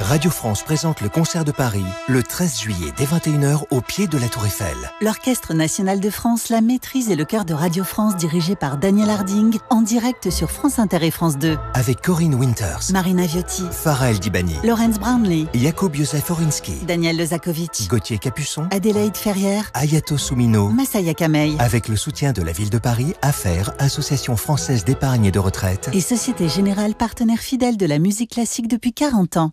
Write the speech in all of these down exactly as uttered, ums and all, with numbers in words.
Radio France présente le concert de Paris le treize juillet dès vingt et une heures au pied de la Tour Eiffel. L'Orchestre National de France, la Maîtrise et le chœur de Radio France dirigé par Daniel Harding en direct sur France Inter et France deux. Avec Corinne Winters, Marina Viotti, Farah El Dibani, Laurence Brownlee, Jacob Josef Orinski, Daniel Lezakovic, Gauthier Capuçon, Adélaïde Ferrière, Ayato Soumino, Massaya Kamei. Avec le soutien de la ville de Paris, Affaires, Association française d'épargne et de retraite et Société Générale, partenaire fidèle de la musique classique depuis quarante ans.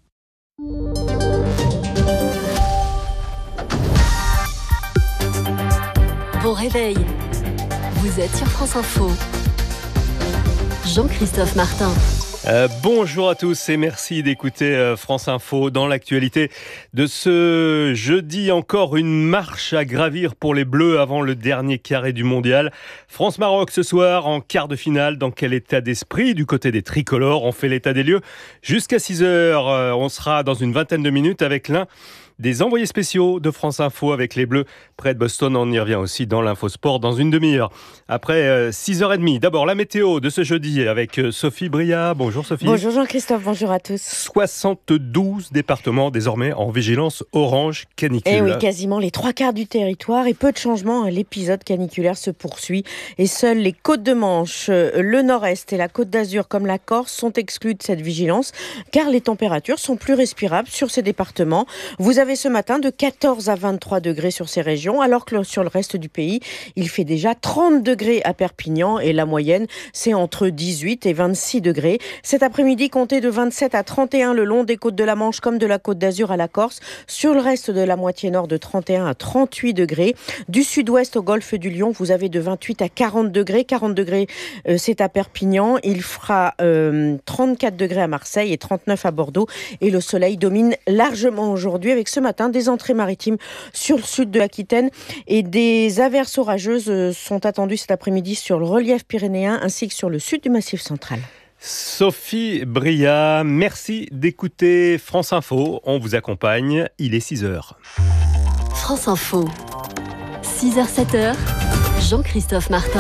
Bon réveil, vous êtes sur France Info. Jean-Christophe Martin. Euh, bonjour à tous et merci d'écouter euh, France Info. Dans l'actualité de ce jeudi, encore une marche à gravir pour les Bleus avant le dernier carré du mondial. France-Maroc ce soir en quart de finale. Dans quel état d'esprit du côté des tricolores? On fait l'état des lieux jusqu'à six heures. Euh, on sera dans une vingtaine de minutes avec l'un des envoyés spéciaux de France Info avec les Bleus près de Boston. On y revient aussi dans l'Infosport dans une demi-heure. Après euh, six heures trente, d'abord la météo de ce jeudi avec euh, Sophie Bria. Bonjour Sophie. Bonjour Jean-Christophe, bonjour à tous. soixante-douze départements désormais en vigilance orange canicule. Et oui, quasiment les trois quarts du territoire et peu de changements. L'épisode caniculaire se poursuit et seules les côtes de Manche, le nord-est et la côte d'Azur comme la Corse sont exclus de cette vigilance car les températures sont plus respirables sur ces départements. Vous avez ce matin de quatorze à vingt-trois degrés sur ces régions, alors que sur le reste du pays, il fait déjà trente degrés à Perpignan et la moyenne, c'est entre dix-huit et vingt-six degrés. Cet après-midi, comptez de vingt-sept à trente et un le long des côtes de la Manche comme de la côte d'Azur à la Corse. Sur le reste de la moitié nord, de trente et un à trente-huit degrés. Du sud-ouest au golfe du Lion, vous avez de vingt-huit à quarante degrés. quarante degrés, euh, c'est à Perpignan. Il fera euh, trente-quatre degrés à Marseille et trente-neuf à Bordeaux. Et le soleil domine largement aujourd'hui avec ce matin des entrées maritimes sur le sud de l'Aquitaine et des averses orageuses sont attendues cet après-midi sur le relief pyrénéen ainsi que sur le sud du Massif central. Sophie Bria, merci d'écouter France Info. On vous accompagne, il est six heures. France Info, six heures sept heures, Jean-Christophe Martin.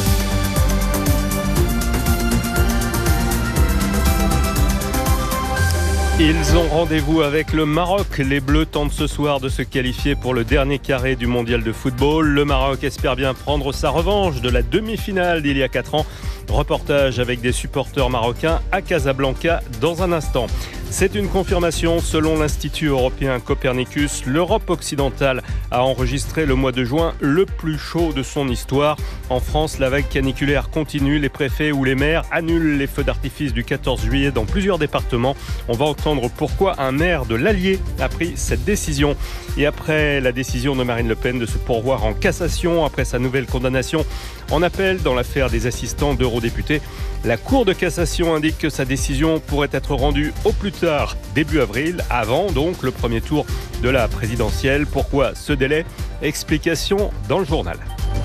Ils ont rendez-vous avec le Maroc. Les Bleus tentent ce soir de se qualifier pour le dernier carré du mondial de football. Le Maroc espère bien prendre sa revanche de la demi-finale d'il y a quatre ans. Reportage avec des supporters marocains à Casablanca dans un instant. C'est une confirmation selon l'Institut européen Copernicus. L'Europe occidentale a enregistré le mois de juin le plus chaud de son histoire. En France, la vague caniculaire continue. Les préfets ou les maires annulent les feux d'artifice du quatorze juillet dans plusieurs départements. On va entendre pourquoi un maire de l'Allier a pris cette décision. Et après la décision de Marine Le Pen de se pourvoir en cassation, après sa nouvelle condamnation en appel dans l'affaire des assistants d'eurodéputés, la Cour de cassation indique que sa décision pourrait être rendue au plus tard début avril, avant donc le premier tour de la présidentielle. Pourquoi ce délai? Explication dans le journal.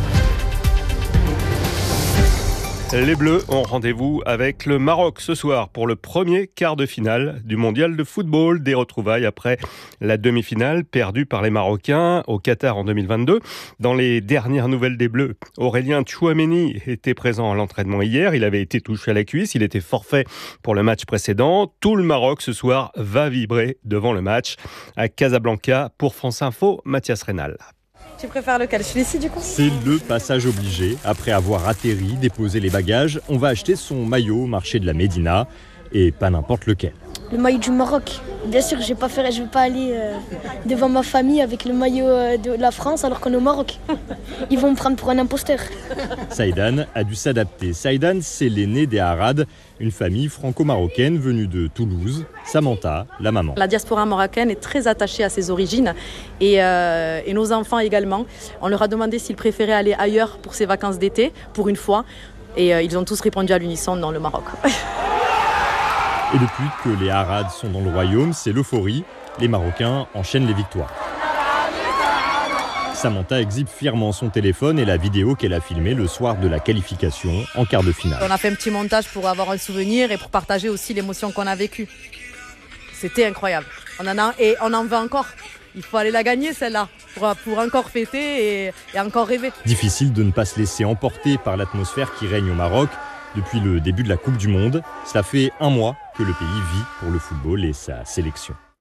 Les Bleus ont rendez-vous avec le Maroc ce soir pour le premier quart de finale du mondial de football. Des retrouvailles après la demi-finale perdue par les Marocains au Qatar en deux mille vingt-deux. Dans les dernières nouvelles des Bleus, Aurélien Tchouaméni était présent à l'entraînement hier. Il avait été touché à la cuisse. Il était forfait pour le match précédent. Tout le Maroc ce soir va vibrer devant le match à Casablanca. Pour France Info, Mathias Rénal. Tu préfères lequel, celui-ci du coup? C'est le passage obligé. Après avoir atterri, déposé les bagages, on va acheter son maillot au marché de la Médina. Et pas n'importe lequel. Le maillot du Maroc. Bien sûr, je ne vais, vais pas aller euh, devant ma famille avec le maillot euh, de la France alors qu'on est au Maroc. Ils vont me prendre pour un imposteur. Saïdan a dû s'adapter. Saïdan, c'est l'aîné des Harad, une famille franco-marocaine venue de Toulouse. Samantha, la maman. La diaspora marocaine est très attachée à ses origines et, euh, et nos enfants également. On leur a demandé s'ils préféraient aller ailleurs pour ces vacances d'été, pour une fois. Et euh, ils ont tous répondu à l'unisson dans le Maroc. Et depuis que les Harad sont dans le royaume, c'est l'euphorie. Les Marocains enchaînent les victoires. Samantha exhibe fièrement son téléphone et la vidéo qu'elle a filmée le soir de la qualification en quart de finale. On a fait un petit montage pour avoir un souvenir et pour partager aussi l'émotion qu'on a vécue. C'était incroyable. On en a et on en veut encore. Il faut aller la gagner celle-là pour, pour encore fêter et, et encore rêver. Difficile de ne pas se laisser emporter par l'atmosphère qui règne au Maroc. Depuis le début de la Coupe du Monde, cela fait un mois que le pays vit pour le football et sa sélection.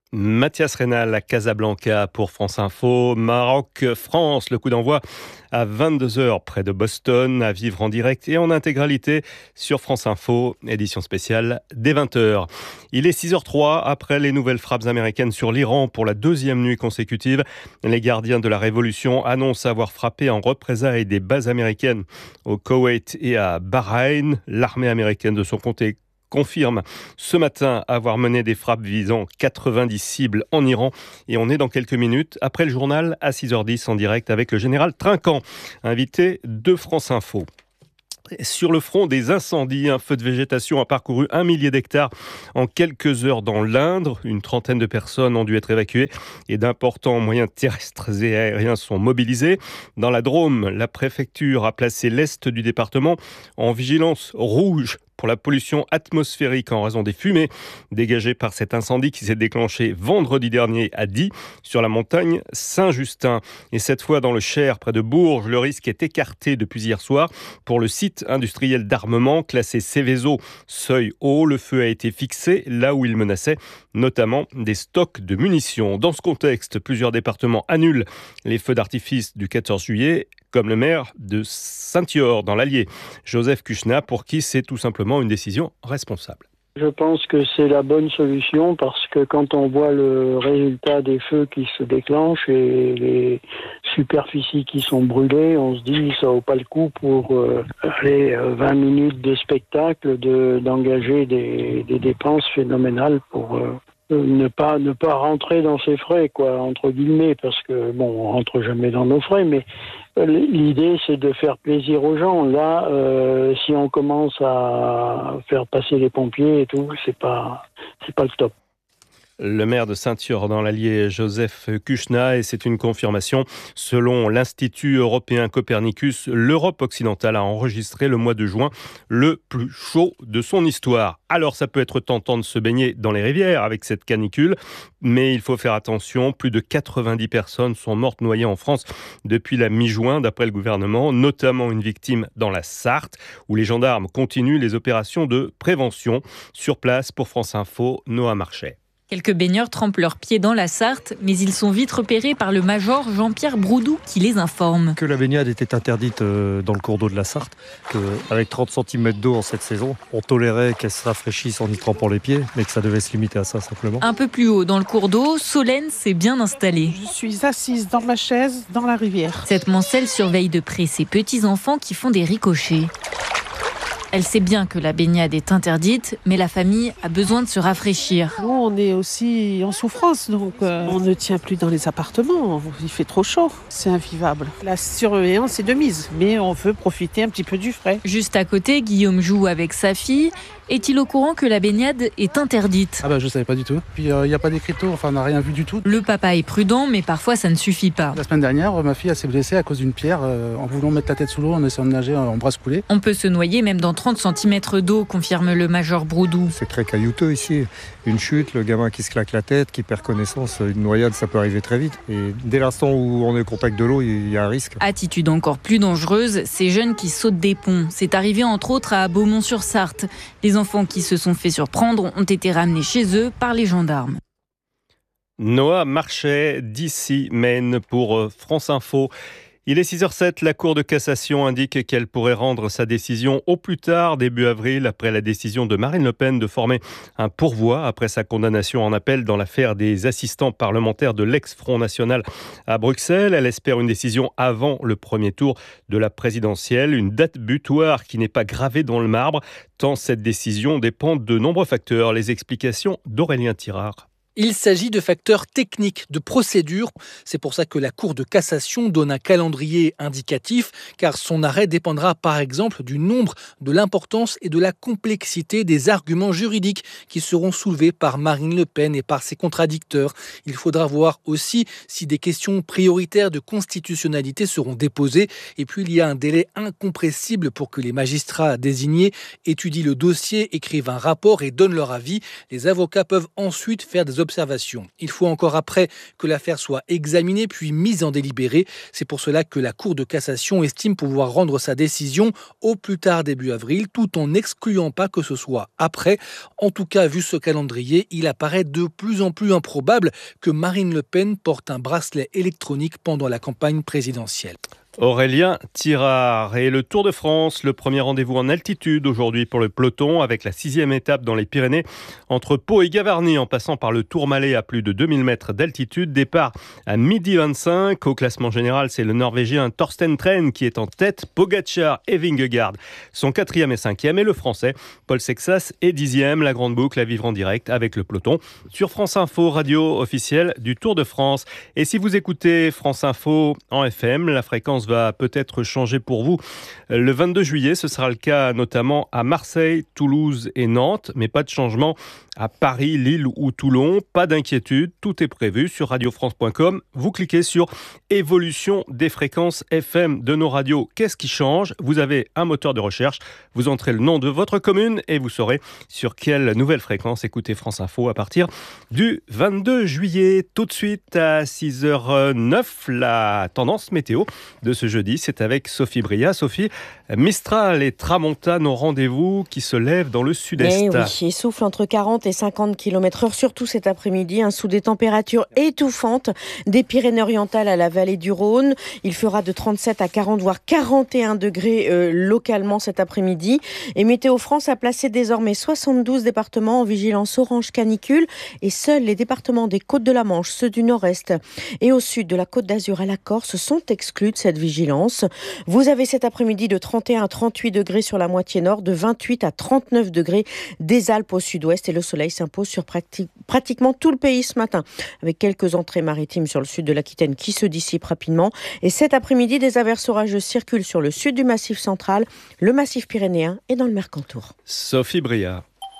Mathias Rénal à Casablanca pour France Info. Maroc-France, le coup d'envoi à vingt-deux heures près de Boston, à vivre en direct et en intégralité sur France Info, édition spéciale dès vingt heures. Il est six heures trois après les nouvelles frappes américaines sur l'Iran pour la deuxième nuit consécutive. Les gardiens de la révolution annoncent avoir frappé en représailles des bases américaines au Koweït et à Bahreïn. L'armée américaine de son côté confirme ce matin avoir mené des frappes visant quatre-vingt-dix cibles en Iran. Et on est dans quelques minutes après le journal à six heures dix en direct avec le général Trinquant, invité de France Info. Sur le front des incendies, un feu de végétation a parcouru un millier d'hectares en quelques heures dans l'Indre. Une trentaine de personnes ont dû être évacuées et d'importants moyens terrestres et aériens sont mobilisés. Dans la Drôme, la préfecture a placé l'est du département en vigilance rouge pour la pollution atmosphérique en raison des fumées dégagées par cet incendie qui s'est déclenché vendredi dernier à Die, sur la montagne Saint-Justin. Et cette fois dans le Cher, près de Bourges, le risque est écarté depuis hier soir pour le site industriel d'armement classé Céveso seuil haut. Le feu a été fixé là où il menaçait notamment des stocks de munitions. Dans ce contexte, plusieurs départements annulent les feux d'artifice du quatorze juillet, comme le maire de Saint-Yor dans l'Allier, Joseph Kuchna, pour qui c'est tout simplement une décision responsable. Je pense que c'est la bonne solution parce que quand on voit le résultat des feux qui se déclenchent et les superficies qui sont brûlées, on se dit ça vaut pas le coup pour euh, aller vingt minutes de spectacle de, d'engager des, des dépenses phénoménales pour euh, ne pas ne pas rentrer dans ses frais, quoi, entre guillemets, parce que bon, on rentre jamais dans nos frais, mais l'idée, c'est de faire plaisir aux gens. Là, euh, si on commence à faire passer les pompiers et tout, c'est pas, c'est pas le top. Le maire de Saint-Yor dans l'Allier, Joseph Kuchna, et c'est une confirmation. Selon l'Institut européen Copernicus, l'Europe occidentale a enregistré le mois de juin le plus chaud de son histoire. Alors ça peut être tentant de se baigner dans les rivières avec cette canicule, mais il faut faire attention. Plus de quatre-vingt-dix personnes sont mortes noyées en France depuis la mi-juin, d'après le gouvernement, notamment une victime dans la Sarthe, où les gendarmes continuent les opérations de prévention. Sur place, pour France Info, Noah Marchais. Quelques baigneurs trempent leurs pieds dans la Sarthe, mais ils sont vite repérés par le major Jean-Pierre Broudou qui les informe. Que la baignade était interdite dans le cours d'eau de la Sarthe, qu'avec trente centimètres d'eau en cette saison, on tolérait qu'elle se rafraîchisse en y trempant les pieds, mais que ça devait se limiter à ça simplement. Un peu plus haut dans le cours d'eau, Solène s'est bien installée. Je suis assise dans ma chaise, dans la rivière. Cette mancelle surveille de près ses petits-enfants qui font des ricochets. Elle sait bien que la baignade est interdite, mais la famille a besoin de se rafraîchir. Nous, on est aussi en souffrance, donc euh, on ne tient plus dans les appartements. Il fait trop chaud, c'est invivable. La surveillance est de mise, mais on veut profiter un petit peu du frais. Juste à côté, Guillaume joue avec sa fille. Est-il au courant que la baignade est interdite ? Ah bah je savais pas du tout. Puis il euh, n'y a pas d'écriteau, enfin on n'a rien vu du tout. Le papa est prudent, mais parfois ça ne suffit pas. La semaine dernière, ma fille s'est blessée à cause d'une pierre euh, en voulant mettre la tête sous l'eau, en essayant de nager en bras coulés. On peut se noyer même dans trente centimètres d'eau, confirme le major Broudou. C'est très caillouteux ici. Une chute, le gamin qui se claque la tête, qui perd connaissance, une noyade, ça peut arriver très vite. Et dès l'instant où on est au contact de l'eau, il y a un risque. Attitude encore plus dangereuse, ces jeunes qui sautent des ponts. C'est arrivé entre autres à Beaumont-sur-Sarthe. Les enfants qui se sont fait surprendre ont été ramenés chez eux par les gendarmes. Noah Marchais d'ici Maine pour France Info. Il est six heures sept, la Cour de cassation indique qu'elle pourrait rendre sa décision au plus tard, début avril, après la décision de Marine Le Pen de former un pourvoi après sa condamnation en appel dans l'affaire des assistants parlementaires de l'ex-Front National à Bruxelles. Elle espère une décision avant le premier tour de la présidentielle, une date butoir qui n'est pas gravée dans le marbre, tant cette décision dépend de nombreux facteurs. Les explications d'Aurélien Tirard. Il s'agit de facteurs techniques, de procédures. C'est pour ça que la Cour de cassation donne un calendrier indicatif, car son arrêt dépendra par exemple du nombre, de l'importance et de la complexité des arguments juridiques qui seront soulevés par Marine Le Pen et par ses contradicteurs. Il faudra voir aussi si des questions prioritaires de constitutionnalité seront déposées. Et puis il y a un délai incompressible pour que les magistrats désignés étudient le dossier, écrivent un rapport et donnent leur avis. Les avocats peuvent ensuite faire des d'observation. Il faut encore après que l'affaire soit examinée puis mise en délibéré. C'est pour cela que la Cour de cassation estime pouvoir rendre sa décision au plus tard début avril, tout en n'excluant pas que ce soit après. En tout cas, vu ce calendrier, il apparaît de plus en plus improbable que Marine Le Pen porte un bracelet électronique pendant la campagne présidentielle. Aurélien Tirard et le Tour de France, le premier rendez-vous en altitude aujourd'hui pour le peloton avec la sixième étape dans les Pyrénées entre Pau et Gavarnie en passant par le Tourmalet à plus de deux mille mètres d'altitude. Départ à midi vingt-cinq. Au classement général, c'est le Norvégien Thorsten Tren qui est en tête. Pogacar et Vingegaard sont quatrième et cinquième et le Français Paul Sexas est dixième. La grande boucle à vivre en direct avec le peloton sur France Info, radio officielle du Tour de France. Et si vous écoutez France Info en F M, la fréquence va peut-être changer pour vous le vingt-deux juillet. Ce sera le cas notamment à Marseille, Toulouse et Nantes, mais pas de changement à Paris, Lille ou Toulon. Pas d'inquiétude, tout est prévu sur radio france point com. Vous cliquez sur évolution des fréquences F M de nos radios. Qu'est-ce qui change ? Vous avez un moteur de recherche, vous entrez le nom de votre commune et vous saurez sur quelle nouvelle fréquence écouter France Info à partir du vingt-deux juillet. Tout de suite à six heures neuf, la tendance météo de ce jeudi, c'est avec Sophie Bria. Sophie, Mistral et Tramontane au rendez-vous qui se lèvent dans le sud-est. Et oui, il souffle entre quarante et cinquante kilomètres heure, surtout cet après-midi, hein, sous des températures étouffantes, des Pyrénées-Orientales à la vallée du Rhône. Il fera de trente-sept à quarante, voire quarante et un degrés euh, localement cet après-midi. Et Météo France a placé désormais soixante-douze départements en vigilance orange canicule et seuls les départements des Côtes de la Manche, ceux du Nord-Est et au sud de la Côte d'Azur à la Corse sont exclus de cette vigilance. Vous avez cet après-midi de trente et un à trente-huit degrés sur la moitié nord, de vingt-huit à trente-neuf degrés des Alpes au sud-ouest et le soleil s'impose sur prati- pratiquement tout le pays ce matin, avec quelques entrées maritimes sur le sud de l'Aquitaine qui se dissipent rapidement. Et cet après-midi, des averses orageuses circulent sur le sud du Massif central, le Massif pyrénéen et dans le Mercantour. Sophie Bria.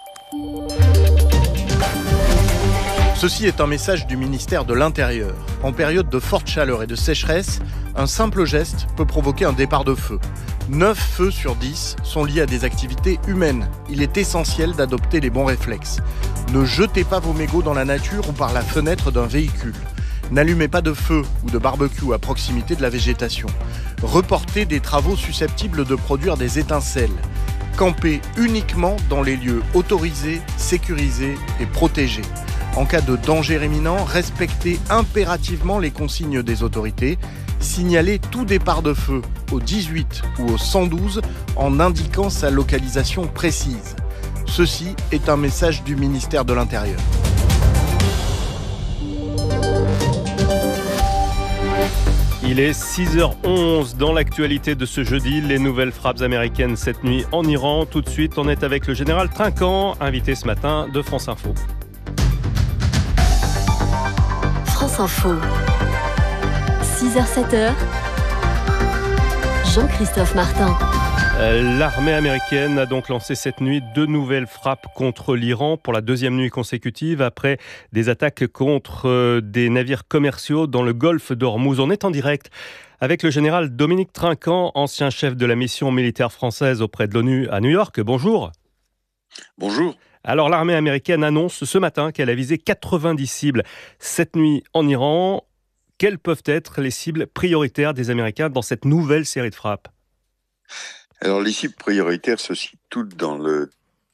Ceci est un message du ministère de l'Intérieur. En période de forte chaleur et de sécheresse, un simple geste peut provoquer un départ de feu. neuf feux sur dix sont liés à des activités humaines. Il est essentiel d'adopter les bons réflexes. Ne jetez pas vos mégots dans la nature ou par la fenêtre d'un véhicule. N'allumez pas de feu ou de barbecue à proximité de la végétation. Reportez des travaux susceptibles de produire des étincelles. Campez uniquement dans les lieux autorisés, sécurisés et protégés. En cas de danger imminent, respectez impérativement les consignes des autorités. Signalez tout départ de feu au dix-huit ou au cent douze en indiquant sa localisation précise. Ceci est un message du ministère de l'Intérieur. Il est six heures onze dans l'actualité de ce jeudi. Les nouvelles frappes américaines cette nuit en Iran. Tout de suite, on est avec le général Trinquant, invité ce matin de France Info. France Info. six heures sept heures. Jean-Christophe Martin. L'armée américaine a donc lancé cette nuit deux nouvelles frappes contre l'Iran pour la deuxième nuit consécutive après des attaques contre des navires commerciaux dans le golfe d'Ormuz. On est en direct avec le général Dominique Trinquant, ancien chef de la mission militaire française auprès de l'ONU à New York. Bonjour. Bonjour. Alors l'armée américaine annonce ce matin qu'elle a visé quatre-vingt-dix cibles cette nuit en Iran. Quelles peuvent être les cibles prioritaires des Américains dans cette nouvelle série de frappes ? Alors les cibles prioritaires se situent toutes dans le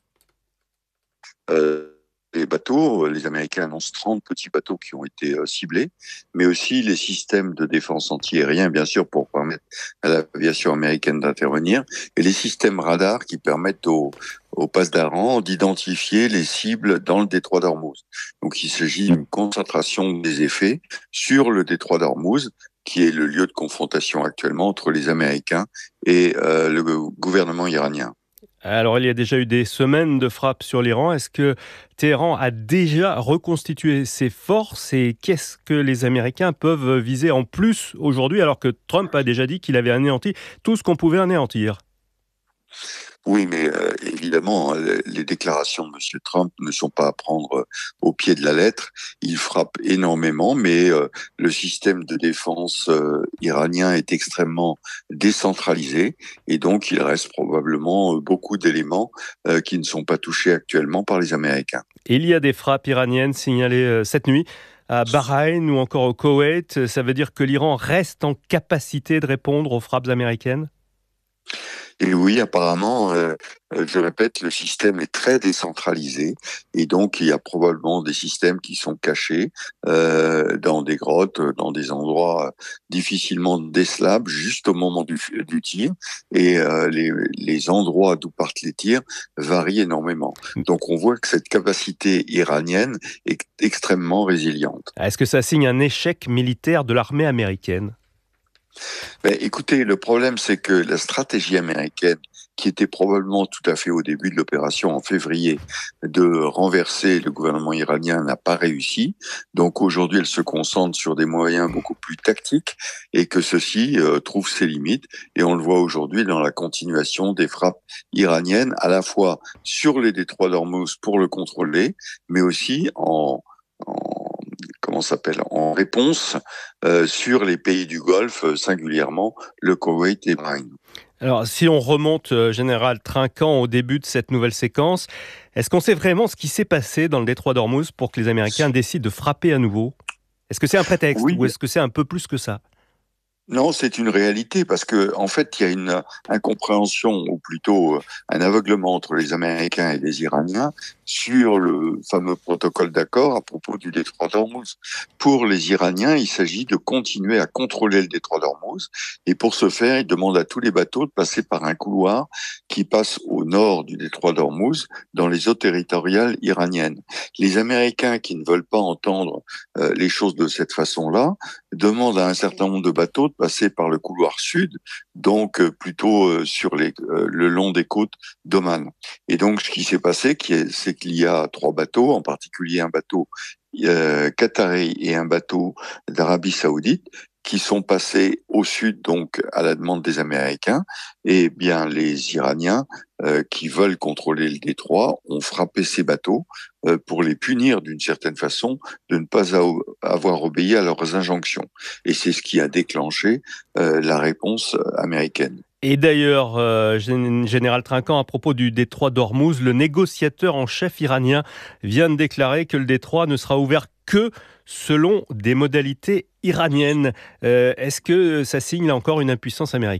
euh, les bateaux. Les Américains annoncent trente petits bateaux qui ont été euh, ciblés, mais aussi les systèmes de défense antiaérien, bien sûr, pour permettre à l'aviation américaine d'intervenir, et les systèmes radars qui permettent aux, aux passes d'Aran d'identifier les cibles dans le détroit d'Ormuz. Donc il s'agit d'une concentration des effets sur le détroit d'Ormuz, qui est le lieu de confrontation actuellement entre les Américains et euh, le gouvernement iranien. Alors, il y a déjà eu des semaines de frappes sur l'Iran. Est-ce que Téhéran a déjà reconstitué ses forces et qu'est-ce que les Américains peuvent viser en plus aujourd'hui alors que Trump a déjà dit qu'il avait anéanti tout ce qu'on pouvait anéantir ? Oui, mais euh, évidemment, les déclarations de M. Trump ne sont pas à prendre au pied de la lettre. Il frappe énormément, mais euh, le système de défense euh, iranien est extrêmement décentralisé et donc il reste probablement beaucoup d'éléments euh, qui ne sont pas touchés actuellement par les Américains. Il y a des frappes iraniennes signalées euh, cette nuit à Bahreïn ou encore au Koweït. Ça veut dire que l'Iran reste en capacité de répondre aux frappes américaines ? Et oui, apparemment, euh, je répète, le système est très décentralisé et donc il y a probablement des systèmes qui sont cachés euh, dans des grottes, dans des endroits difficilement décelables juste au moment du, du tir et euh, les, les endroits d'où partent les tirs varient énormément. Donc on voit que cette capacité iranienne est extrêmement résiliente. Est-ce que ça signe un échec militaire de l'armée américaine ? Ben, écoutez, le problème, c'est que la stratégie américaine, qui était probablement tout à fait au début de l'opération en février, de renverser le gouvernement iranien, n'a pas réussi. Donc aujourd'hui, elle se concentre sur des moyens beaucoup plus tactiques et que ceci euh, trouve ses limites. Et on le voit aujourd'hui dans la continuation des frappes iraniennes, à la fois sur les détroits d'Ormuz pour le contrôler, mais aussi en... en comment s'appelle, en réponse euh, sur les pays du Golfe, euh, singulièrement le Koweït et Bahreïn. Alors, si on remonte, euh, Général Trinquant, au début de cette nouvelle séquence, est-ce qu'on sait vraiment ce qui s'est passé dans le détroit d'Ormuz pour que les Américains décident de frapper à nouveau ? Est-ce que c'est un prétexte oui. ou est-ce que c'est un peu plus que ça ? Non, c'est une réalité parce que en fait, il y a une incompréhension ou plutôt un aveuglement entre les Américains et les Iraniens sur le fameux protocole d'accord à propos du détroit d'Ormuz. Pour les Iraniens, il s'agit de continuer à contrôler le détroit d'Ormuz et pour ce faire, ils demandent à tous les bateaux de passer par un couloir qui passe au nord du détroit d'Ormuz dans les eaux territoriales iraniennes. Les Américains qui ne veulent pas entendre euh, les choses de cette façon-là demandent à un certain nombre de bateaux de passer par le couloir sud, donc euh, plutôt euh, sur les, euh, le long des côtes d'Oman. Et donc, ce qui s'est passé, qui est, c'est qu'il y a trois bateaux, en particulier un bateau euh, qatari et un bateau d'Arabie Saoudite, qui sont passés au sud, donc à la demande des Américains, et bien les Iraniens euh, qui veulent contrôler le détroit ont frappé ces bateaux euh, pour les punir d'une certaine façon de ne pas a- avoir obéi à leurs injonctions. Et c'est ce qui a déclenché euh, la réponse américaine. Et d'ailleurs, euh, Général Trinquant, à propos du détroit d'Ormuz, le négociateur en chef iranien vient de déclarer que le détroit ne sera ouvert que selon des modalités iraniennes. Euh, est-ce que ça signe là encore une impuissance américaine ?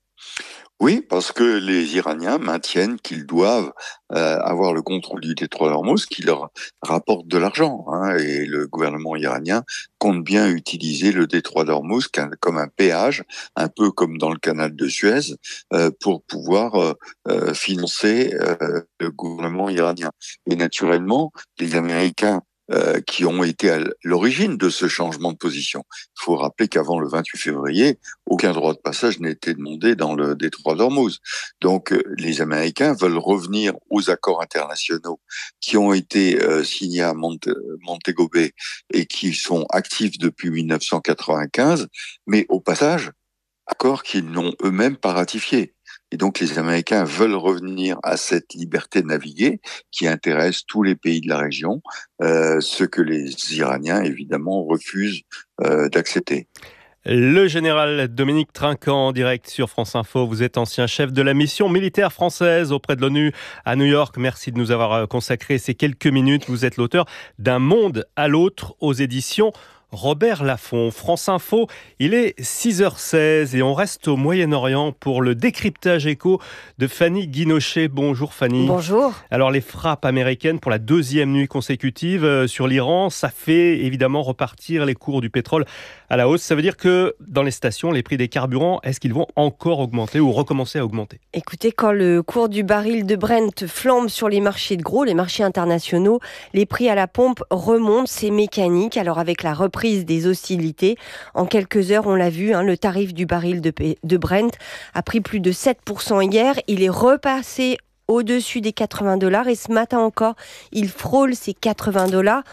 Oui, parce que les Iraniens maintiennent qu'ils doivent euh, avoir le contrôle du détroit d'Ormuz, qui leur rapporte de l'argent. Hein, et le gouvernement iranien compte bien utiliser le détroit d'Ormuz comme un péage, un peu comme dans le canal de Suez, euh, pour pouvoir euh, euh, financer euh, le gouvernement iranien. Et naturellement, les Américains Euh, qui ont été à l'origine de ce changement de position. Il faut rappeler qu'avant le vingt-huit février, aucun droit de passage n'était demandé dans le détroit d'Ormuz. Donc euh, les Américains veulent revenir aux accords internationaux qui ont été euh, signés à Monte- Montego Bay et qui sont actifs depuis dix-neuf cent quatre-vingt-quinze, mais au passage, accords qu'ils n'ont eux-mêmes pas ratifiés. Et donc les Américains veulent revenir à cette liberté de naviguer qui intéresse tous les pays de la région, euh, ce que les Iraniens évidemment refusent euh, d'accepter. Le général Dominique Trinquant en direct sur France Info. Vous êtes ancien chef de la mission militaire française auprès de l'ONU à New York. Merci de nous avoir consacré ces quelques minutes. Vous êtes l'auteur d'Un monde à l'autre aux éditions Robert Laffont. France Info, il est six heures seize et on reste au Moyen-Orient pour le décryptage écho de Fanny Guinochet. Bonjour Fanny. Bonjour. Alors les frappes américaines pour la deuxième nuit consécutive sur l'Iran, ça fait évidemment repartir les cours du pétrole à la hausse. Ça veut dire que dans les stations, les prix des carburants, est-ce qu'ils vont encore augmenter ou recommencer à augmenter ? Écoutez, quand le cours du baril de Brent flambe sur les marchés de gros, les marchés internationaux, les prix à la pompe remontent, c'est mécanique. Alors avec la reprise des hostilités, en quelques heures, on l'a vu, hein, le tarif du baril de, de Brent a pris plus de sept pour cent hier. Il est repassé au-dessus des quatre-vingts dollars et ce matin encore, il frôle ces quatre-vingts dollars.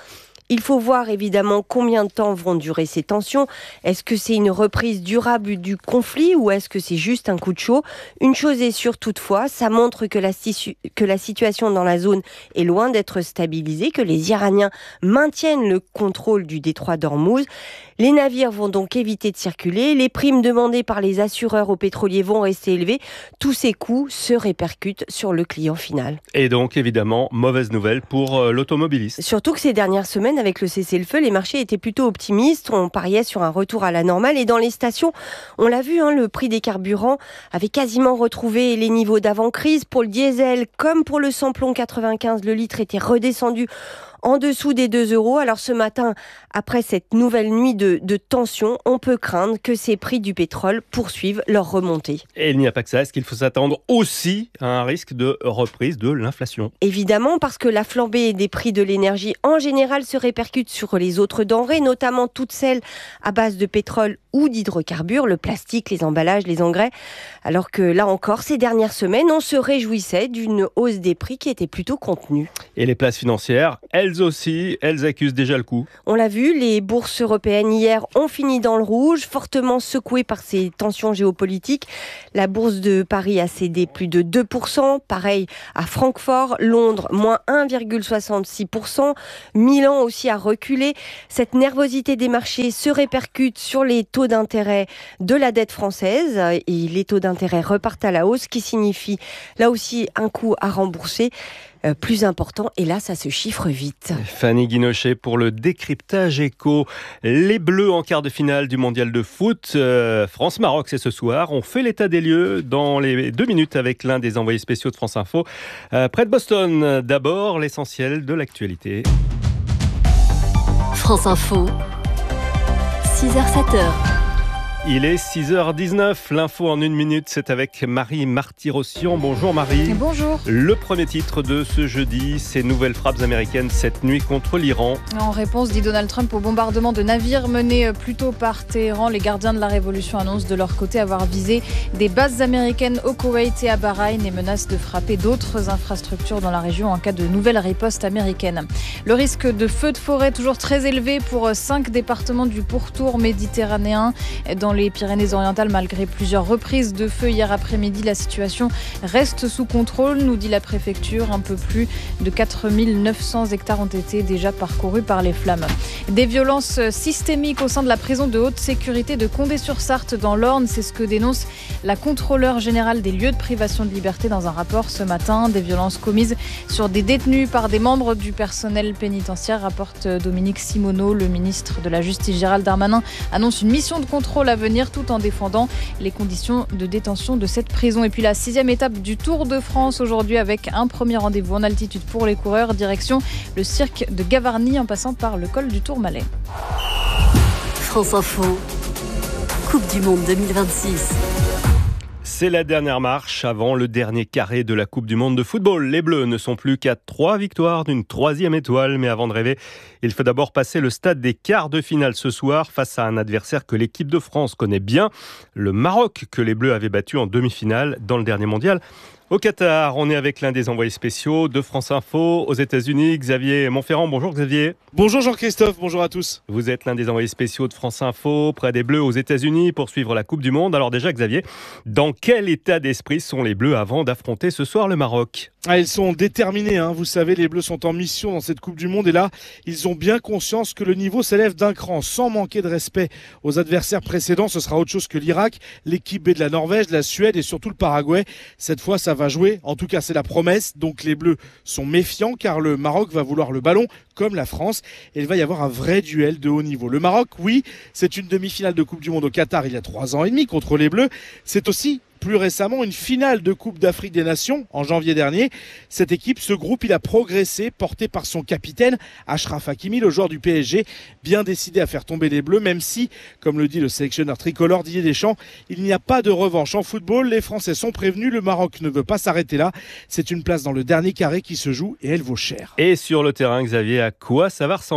Il faut voir évidemment combien de temps vont durer ces tensions. Est-ce que c'est une reprise durable du conflit ou est-ce que c'est juste un coup de chaud ? Une chose est sûre toutefois, ça montre que la, que la situation dans la zone est loin d'être stabilisée, que les Iraniens maintiennent le contrôle du détroit d'Ormuz. Les navires vont donc éviter de circuler, les primes demandées par les assureurs aux pétroliers vont rester élevées. Tous ces coûts se répercutent sur le client final. Et donc évidemment, mauvaise nouvelle pour euh, l'automobiliste. Surtout que ces dernières semaines, avec le cessez-le-feu, les marchés étaient plutôt optimistes. On pariait sur un retour à la normale. Et dans les stations, on l'a vu, hein, le prix des carburants avait quasiment retrouvé les niveaux d'avant-crise. Pour le diesel, comme pour le samplon quatre-vingt-quinze, le litre était redescendu en dessous des deux euros. Alors ce matin, après cette nouvelle nuit de, de tension, on peut craindre que ces prix du pétrole poursuivent leur remontée. Et il n'y a pas que ça. Est-ce qu'il faut s'attendre aussi à un risque de reprise de l'inflation ? Évidemment, parce que la flambée des prix de l'énergie en général se répercute sur les autres denrées, notamment toutes celles à base de pétrole ou d'hydrocarbures, le plastique, les emballages, les engrais. Alors que là encore, ces dernières semaines, on se réjouissait d'une hausse des prix qui était plutôt contenue. Et les places financières, elles aussi, elles accusent déjà le coup. On l'a vu, les bourses européennes hier ont fini dans le rouge, fortement secouées par ces tensions géopolitiques. La bourse de Paris a cédé plus de deux pour cent, pareil à Francfort, Londres, moins un virgule soixante-six pour cent, Milan aussi a reculé. Cette nervosité des marchés se répercute sur les taux d'intérêt de la dette française et les taux d'intérêt repartent à la hausse, ce qui signifie là aussi un coût à rembourser euh, plus important. Et là, ça se chiffre vite. Fanny Guinochet pour le décryptage éco. Les Bleus en quart de finale du mondial de foot. Euh, France-Maroc, c'est ce soir. On fait l'état des lieux dans les deux minutes avec l'un des envoyés spéciaux de France Info. Euh, près de Boston, d'abord, l'essentiel de l'actualité. France Info. six heures sept heures. Il est six heures dix-neuf, l'info en une minute, c'est avec Marie Marty-Rossian. Bonjour Marie. Bonjour. Le premier titre de ce jeudi, ces nouvelles frappes américaines cette nuit contre l'Iran. En réponse, dit Donald Trump, au bombardement de navires menés plus tôt par Téhéran, les gardiens de la révolution annoncent de leur côté avoir visé des bases américaines au Koweït et à Bahreïn et menacent de frapper d'autres infrastructures dans la région en cas de nouvelle riposte américaine. Le risque de feux de forêt toujours très élevé pour cinq départements du pourtour méditerranéen. Dans les Pyrénées-Orientales, malgré plusieurs reprises de feu hier après-midi, la situation reste sous contrôle, nous dit la préfecture. Un peu plus de quatre mille neuf cents hectares ont été déjà parcourus par les flammes. Des violences systémiques au sein de la prison de haute sécurité de Condé-sur-Sarthe dans l'Orne, c'est ce que dénonce la contrôleure générale des lieux de privation de liberté dans un rapport ce matin. Des violences commises sur des détenus par des membres du personnel pénitentiaire, rapporte Dominique Simoneau. Le ministre de la Justice Gérald Darmanin annonce une mission de contrôle à venir tout en défendant les conditions de détention de cette prison. Et puis la sixième étape du Tour de France aujourd'hui avec un premier rendez-vous en altitude pour les coureurs, direction le cirque de Gavarnie en passant par le col du Tourmalet. France Info, Coupe du Monde deux mille vingt-six. C'est la dernière marche avant le dernier carré de la Coupe du Monde de football. Les Bleus ne sont plus qu'à trois victoires d'une troisième étoile. Mais avant de rêver, il faut d'abord passer le stade des quarts de finale ce soir face à un adversaire que l'équipe de France connaît bien, le Maroc, que les Bleus avaient battu en demi-finale dans le dernier mondial. Au Qatar, on est avec l'un des envoyés spéciaux de France Info aux États-Unis, Xavier Montferrand. Bonjour Xavier. Bonjour Jean-Christophe, bonjour à tous. Vous êtes l'un des envoyés spéciaux de France Info près des Bleus aux États-Unis pour suivre la Coupe du Monde. Alors déjà Xavier, dans quel état d'esprit sont les Bleus avant d'affronter ce soir le Maroc ? Ah, ils sont déterminés, hein. Vous savez, les Bleus sont en mission dans cette Coupe du Monde et là, ils ont bien conscience que le niveau s'élève d'un cran sans manquer de respect aux adversaires précédents. Ce sera autre chose que l'Irak, l'équipe B de la Norvège, la Suède et surtout le Paraguay. Cette fois, ça va jouer. En tout cas, c'est la promesse. Donc les Bleus sont méfiants car le Maroc va vouloir le ballon comme la France. Et il va y avoir un vrai duel de haut niveau. Le Maroc, oui, c'est une demi-finale de Coupe du Monde au Qatar il y a trois ans et demi contre les Bleus. C'est aussi plus récemment une finale de Coupe d'Afrique des Nations en janvier dernier. Cette équipe, ce groupe, il a progressé, porté par son capitaine Achraf Hakimi, le joueur du P S G, bien décidé à faire tomber les Bleus, même si, comme le dit le sélectionneur tricolore Didier Deschamps, il n'y a pas de revanche en football. Les Français sont prévenus, le Maroc ne veut pas s'arrêter là. C'est une place dans le dernier carré qui se joue et elle vaut cher. Et sur le terrain, Xavier, à quoi ça va ressembler ?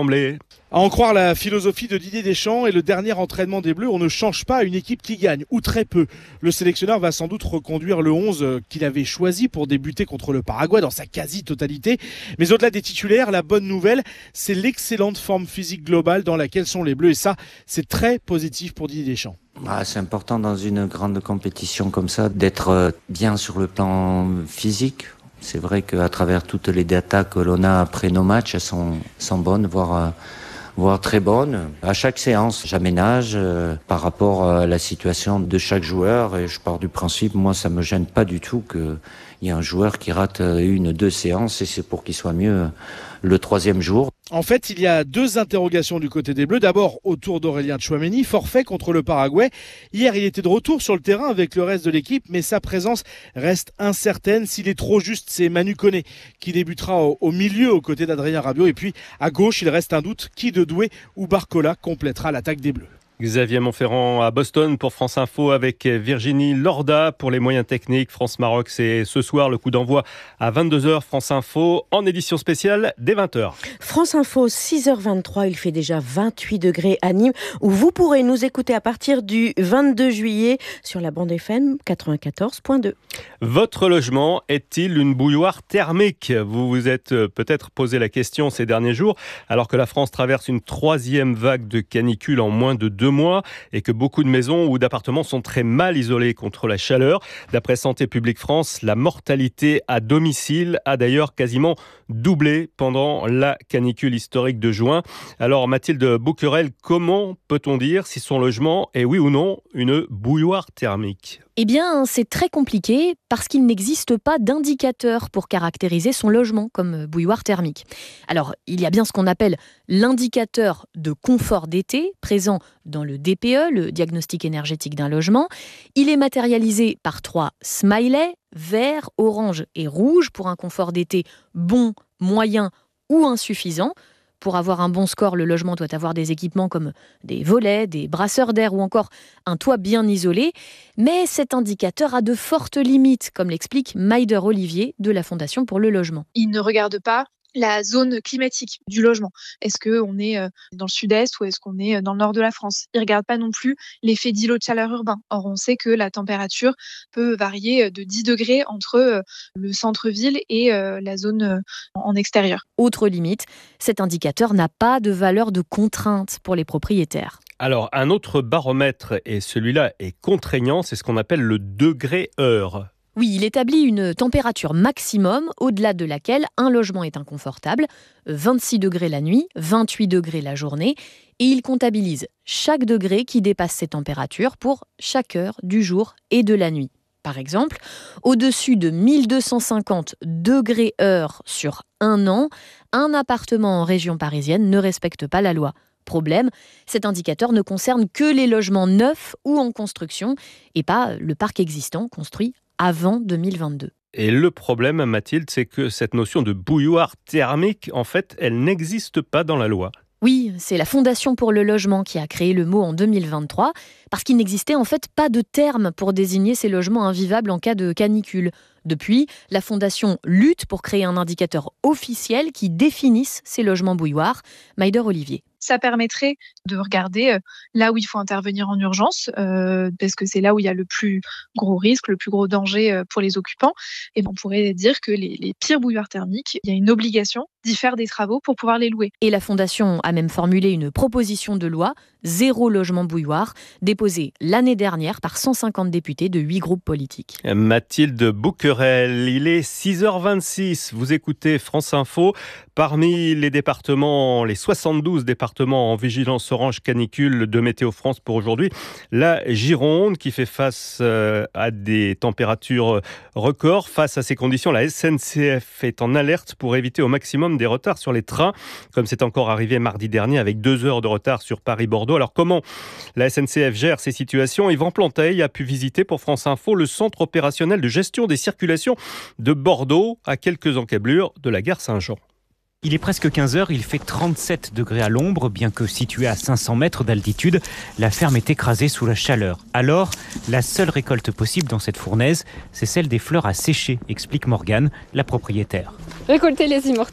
À en croire la philosophie de Didier Deschamps et le dernier entraînement des Bleus, on ne change pas une équipe qui gagne, ou très peu. Le sélectionneur va sans doute reconduire le onze qu'il avait choisi pour débuter contre le Paraguay dans sa quasi-totalité. Mais au-delà des titulaires, la bonne nouvelle, c'est l'excellente forme physique globale dans laquelle sont les Bleus. Et ça, c'est très positif pour Didier Deschamps. Bah, c'est important dans une grande compétition comme ça d'être bien sur le plan physique. C'est vrai qu'à travers toutes les datas que l'on a après nos matchs, elles sont, sont bonnes, voire... voire très bonne. À chaque séance, j'aménage euh, par rapport à la situation de chaque joueur et je pars du principe, moi ça me gêne pas du tout qu'il y ait un joueur qui rate une, deux séances et c'est pour qu'il soit mieux le troisième jour. En fait, il y a deux interrogations du côté des Bleus. D'abord, autour d'Aurélien Tchouaméni, forfait contre le Paraguay. Hier, il était de retour sur le terrain avec le reste de l'équipe, mais sa présence reste incertaine. S'il est trop juste, c'est Manu Koné qui débutera au, au milieu aux côtés d'Adrien Rabiot. Et puis, à gauche, il reste un doute. Qui de Doué ou Barcola complétera l'attaque des Bleus? Xavier Montferrand à Boston pour France Info avec Virginie Lorda pour les moyens techniques. France-Maroc, c'est ce soir le coup d'envoi à vingt-deux heures. France Info en édition spéciale dès vingt heures. France Info, six heures vingt-trois, il fait déjà vingt-huit degrés à Nîmes où vous pourrez nous écouter à partir du vingt-deux juillet sur la bande F M quatre-vingt-quatorze point deux. Votre logement est-il une bouilloire thermique? Vous vous êtes peut-être posé la question ces derniers jours alors que la France traverse une troisième vague de canicule en moins de deux mois et que beaucoup de maisons ou d'appartements sont très mal isolés contre la chaleur. D'après Santé publique France, la mortalité à domicile a d'ailleurs quasiment doublé pendant la canicule historique de juin. Alors Mathilde Bouquerel, comment peut-on dire si son logement est oui ou non une bouilloire thermique ? Eh bien, c'est très compliqué parce qu'il n'existe pas d'indicateur pour caractériser son logement comme bouilloire thermique. Alors, il y a bien ce qu'on appelle l'indicateur de confort d'été, présent dans le D P E, le diagnostic énergétique d'un logement. Il est matérialisé par trois smileys, vert, orange et rouge, pour un confort d'été bon, moyen ou insuffisant. Pour avoir un bon score, le logement doit avoir des équipements comme des volets, des brasseurs d'air ou encore un toit bien isolé. Mais cet indicateur a de fortes limites, comme l'explique Maïder Olivier de la Fondation pour le logement. Il ne regarde pas la zone climatique du logement. Est-ce qu'on est dans le sud-est ou est-ce qu'on est dans le nord de la France? Il ne regarde pas non plus l'effet d'îlot de chaleur urbain. Or, on sait que la température peut varier de dix degrés entre le centre-ville et la zone en extérieur. Autre limite, cet indicateur n'a pas de valeur de contrainte pour les propriétaires. Alors, un autre baromètre, et celui-là est contraignant, c'est ce qu'on appelle le degré-heure. Oui, il établit une température maximum au-delà de laquelle un logement est inconfortable, vingt-six degrés la nuit, vingt-huit degrés la journée, et il comptabilise chaque degré qui dépasse ces températures pour chaque heure du jour et de la nuit. Par exemple, au-dessus de mille deux cent cinquante degrés heure sur un an, un appartement en région parisienne ne respecte pas la loi. Problème, cet indicateur ne concerne que les logements neufs ou en construction et pas le parc existant construit avant deux mille vingt-deux. Et le problème, Mathilde, c'est que cette notion de bouilloire thermique, en fait, elle n'existe pas dans la loi. Oui, c'est la Fondation pour le logement qui a créé le mot en deux mille vingt-trois, parce qu'il n'existait en fait pas de terme pour désigner ces logements invivables en cas de canicule. Depuis, la Fondation lutte pour créer un indicateur officiel qui définisse ces logements bouilloires. Maïder Olivier. Ça permettrait de regarder là où il faut intervenir en urgence, euh, parce que c'est là où il y a le plus gros risque, le plus gros danger pour les occupants. Et on pourrait dire que les, les pires bouilloires thermiques, il y a une obligation d'y faire des travaux pour pouvoir les louer. Et la Fondation a même formulé une proposition de loi, zéro logement bouilloire, déposée l'année dernière par cent cinquante députés de huit groupes politiques. Mathilde Bouquerel, il est six heures vingt-six, vous écoutez France Info. Parmi les départements, les soixante-douze départements en vigilance orange canicule de Météo France pour aujourd'hui, la Gironde qui fait face à des températures records. Face à ces conditions, la S N C F est en alerte pour éviter au maximum des retards sur les trains, comme c'est encore arrivé mardi dernier avec deux heures de retard sur Paris-Bordeaux. Alors comment la S N C F gère ces situations? Yvan Planteil a pu visiter pour France Info le centre opérationnel de gestion des circulations de Bordeaux, à quelques encablures de la gare Saint-Jean. Il est presque quinze heures, il fait trente-sept degrés à l'ombre, bien que située à cinq cents mètres d'altitude, la ferme est écrasée sous la chaleur. Alors, la seule récolte possible dans cette fournaise, c'est celle des fleurs à sécher, explique Morgane, la propriétaire. Récolter les immortelles,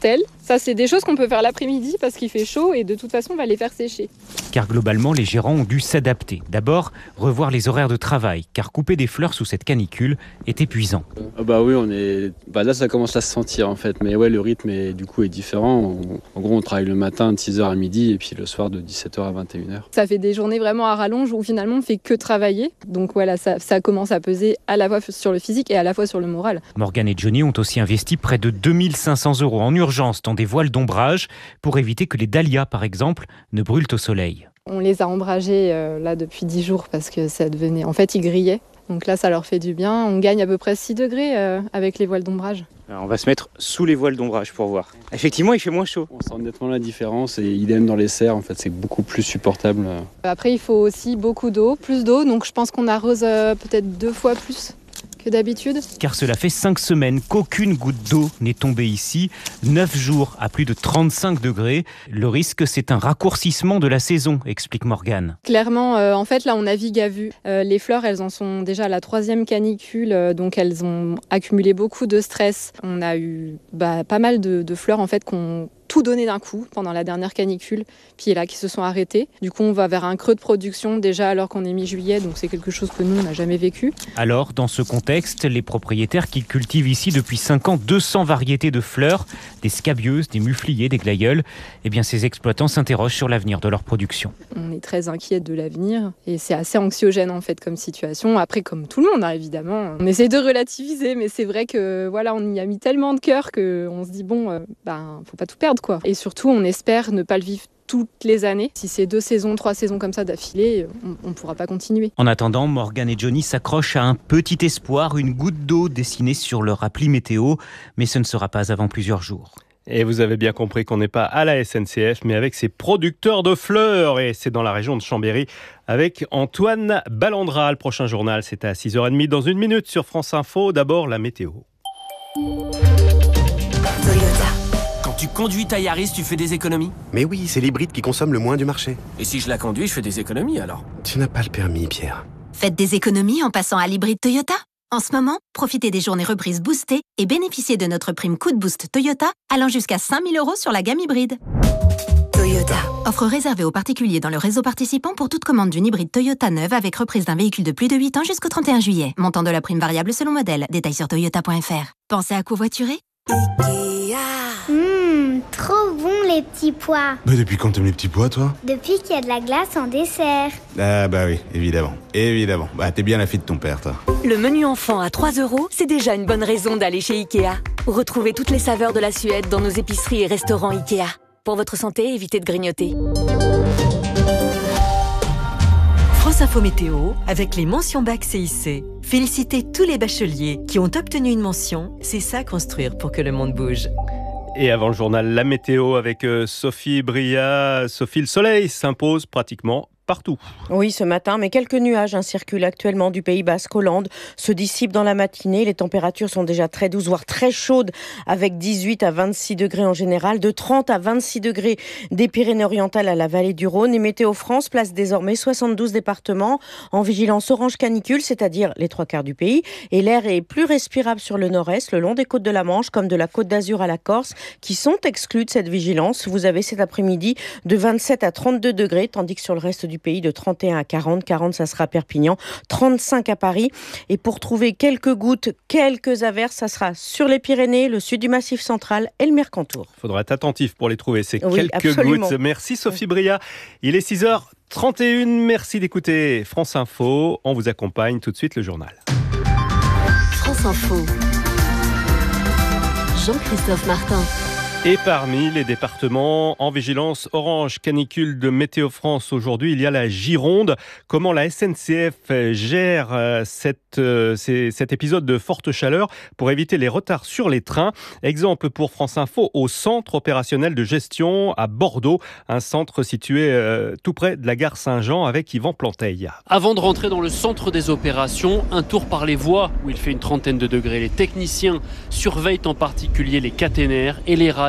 Ça, c'est des choses qu'on peut faire l'après-midi parce qu'il fait chaud et de toute façon, on va les faire sécher. Car globalement, les gérants ont dû s'adapter. D'abord, revoir les horaires de travail, car couper des fleurs sous cette canicule est épuisant. Ah bah oui, on est... bah là, ça commence à se sentir en fait. Mais ouais, le rythme est, du coup est différent. On... En gros, on travaille le matin de six heures à midi et puis le soir de dix-sept heures à vingt et une heures. Ça fait des journées vraiment à rallonge où finalement, on fait que travailler. Donc voilà, ça, ça commence à peser à la fois sur le physique et à la fois sur le moral. Morgane et Johnny ont aussi investi près de deux mille cinq cents euros en urgence dans des voiles d'ombrage pour éviter que les dahlias, par exemple, ne brûlent au soleil. On les a ombragés euh, là depuis dix jours parce que ça devenait... En fait, ils grillaient. Donc là, ça leur fait du bien. On gagne à peu près six degrés euh, avec les voiles d'ombrage. Alors on va se mettre sous les voiles d'ombrage pour voir. Effectivement, il fait moins chaud. On sent nettement la différence et idem dans les serres, en fait, c'est beaucoup plus supportable. Après, il faut aussi beaucoup d'eau, plus d'eau. Donc je pense qu'on arrose euh, peut-être deux fois plus que d'habitude. Car cela fait cinq semaines qu'aucune goutte d'eau n'est tombée ici. neuf jours à plus de trente-cinq degrés. Le risque, c'est un raccourcissement de la saison, explique Morgane. Clairement, euh, en fait, là, on navigue à vue. Euh, les fleurs, elles en sont déjà à la troisième canicule, euh, donc elles ont accumulé beaucoup de stress. On a eu bah, pas mal de, de fleurs, en fait, qu'on tout donné d'un coup pendant la dernière canicule, puis là qui se sont arrêtés. Du coup, on va vers un creux de production déjà alors qu'on est mi-juillet, donc c'est quelque chose que nous, on n'a jamais vécu. Alors, dans ce contexte, les propriétaires qui cultivent ici depuis cinq ans deux cents variétés de fleurs, des scabieuses, des mufliers, des glaïeuls, eh bien ces exploitants s'interrogent sur l'avenir de leur production. On est très inquiets de l'avenir et c'est assez anxiogène en fait comme situation. Après, comme tout le monde, hein, évidemment, on essaie de relativiser, mais c'est vrai que voilà, on y a mis tellement de cœur qu'on se dit bon, euh, ben faut pas tout perdre. Quoi. Et surtout, on espère ne pas le vivre toutes les années. Si c'est deux saisons, trois saisons comme ça d'affilée, on ne pourra pas continuer. En attendant, Morgane et Johnny s'accrochent à un petit espoir, une goutte d'eau dessinée sur leur appli météo, mais ce ne sera pas avant plusieurs jours. Et vous avez bien compris qu'on n'est pas à la S N C F, mais avec ses producteurs de fleurs. Et c'est dans la région de Chambéry avec Antoine Ballandra. Le prochain journal, c'est à six heures trente dans une minute sur France Info. D'abord, la météo. Quand tu conduis ta Yaris, tu fais des économies? Mais oui, c'est l'hybride qui consomme le moins du marché. Et si je la conduis, je fais des économies alors? Tu n'as pas le permis, Pierre. Faites des économies en passant à l'hybride Toyota. En ce moment, profitez des journées reprises boostées et bénéficiez de notre prime coup de boost Toyota allant jusqu'à cinq mille euros sur la gamme hybride. Toyota. Offre réservée aux particuliers dans le réseau participant pour toute commande d'une hybride Toyota neuve avec reprise d'un véhicule de plus de huit ans jusqu'au trente et un juillet. Montant de la prime variable selon modèle. Détails sur toyota point f r. Pensez à covoiturer? Mmh, trop bon les petits pois. Bah depuis quand t'aimes les petits pois, toi? Depuis qu'il y a de la glace en dessert. Ah bah oui, évidemment. Évidemment. Bah t'es bien la fille de ton père, toi. Le menu enfant à trois euros, c'est déjà une bonne raison d'aller chez Ikea. Retrouvez toutes les saveurs de la Suède dans nos épiceries et restaurants Ikea. Pour votre santé, évitez de grignoter. France Info Météo, avec les mentions bac C I C. Félicitez tous les bacheliers qui ont obtenu une mention. C'est ça construire pour que le monde bouge. Et avant le journal, la météo avec Sophie Bria. Sophie, le soleil s'impose pratiquement partout. Oui, ce matin, mais quelques nuages hein, circulent actuellement du Pays Basque, Hollande, se dissipent dans la matinée. Les températures sont déjà très douces, voire très chaudes, avec dix-huit à vingt-six degrés en général, de trente à vingt-six degrés des Pyrénées-Orientales à la vallée du Rhône. Et Météo France place désormais soixante-douze départements en vigilance orange canicule, c'est-à-dire les trois quarts du pays. Et l'air est plus respirable sur le nord-est, le long des côtes de la Manche, comme de la Côte d'Azur à la Corse, qui sont exclus de cette vigilance. Vous avez cet après-midi de vingt-sept à trente-deux degrés, tandis que sur le reste du du pays de trente et un à quarante. quarante, ça sera Perpignan. trente-cinq à Paris. Et pour trouver quelques gouttes, quelques averses, ça sera sur les Pyrénées, le sud du Massif central et le Mercantour. Il faudra être attentif pour les trouver, ces oui, quelques absolument. gouttes. Merci Sophie Bria. Il est six heures trente et une. Merci d'écouter France Info. On vous accompagne tout de suite le journal. France Info. Jean-Christophe Martin. Et parmi les départements en vigilance orange canicule de Météo France aujourd'hui, il y a la Gironde. Comment la S N C F gère cette, euh, ces, cet épisode de forte chaleur pour éviter les retards sur les trains? Exemple pour France Info au centre opérationnel de gestion à Bordeaux, un centre situé euh, tout près de la gare Saint-Jean avec Yvan Planteil. Avant de rentrer dans le centre des opérations, un tour par les voies où il fait une trentaine de degrés. Les techniciens surveillent en particulier les caténaires et les rails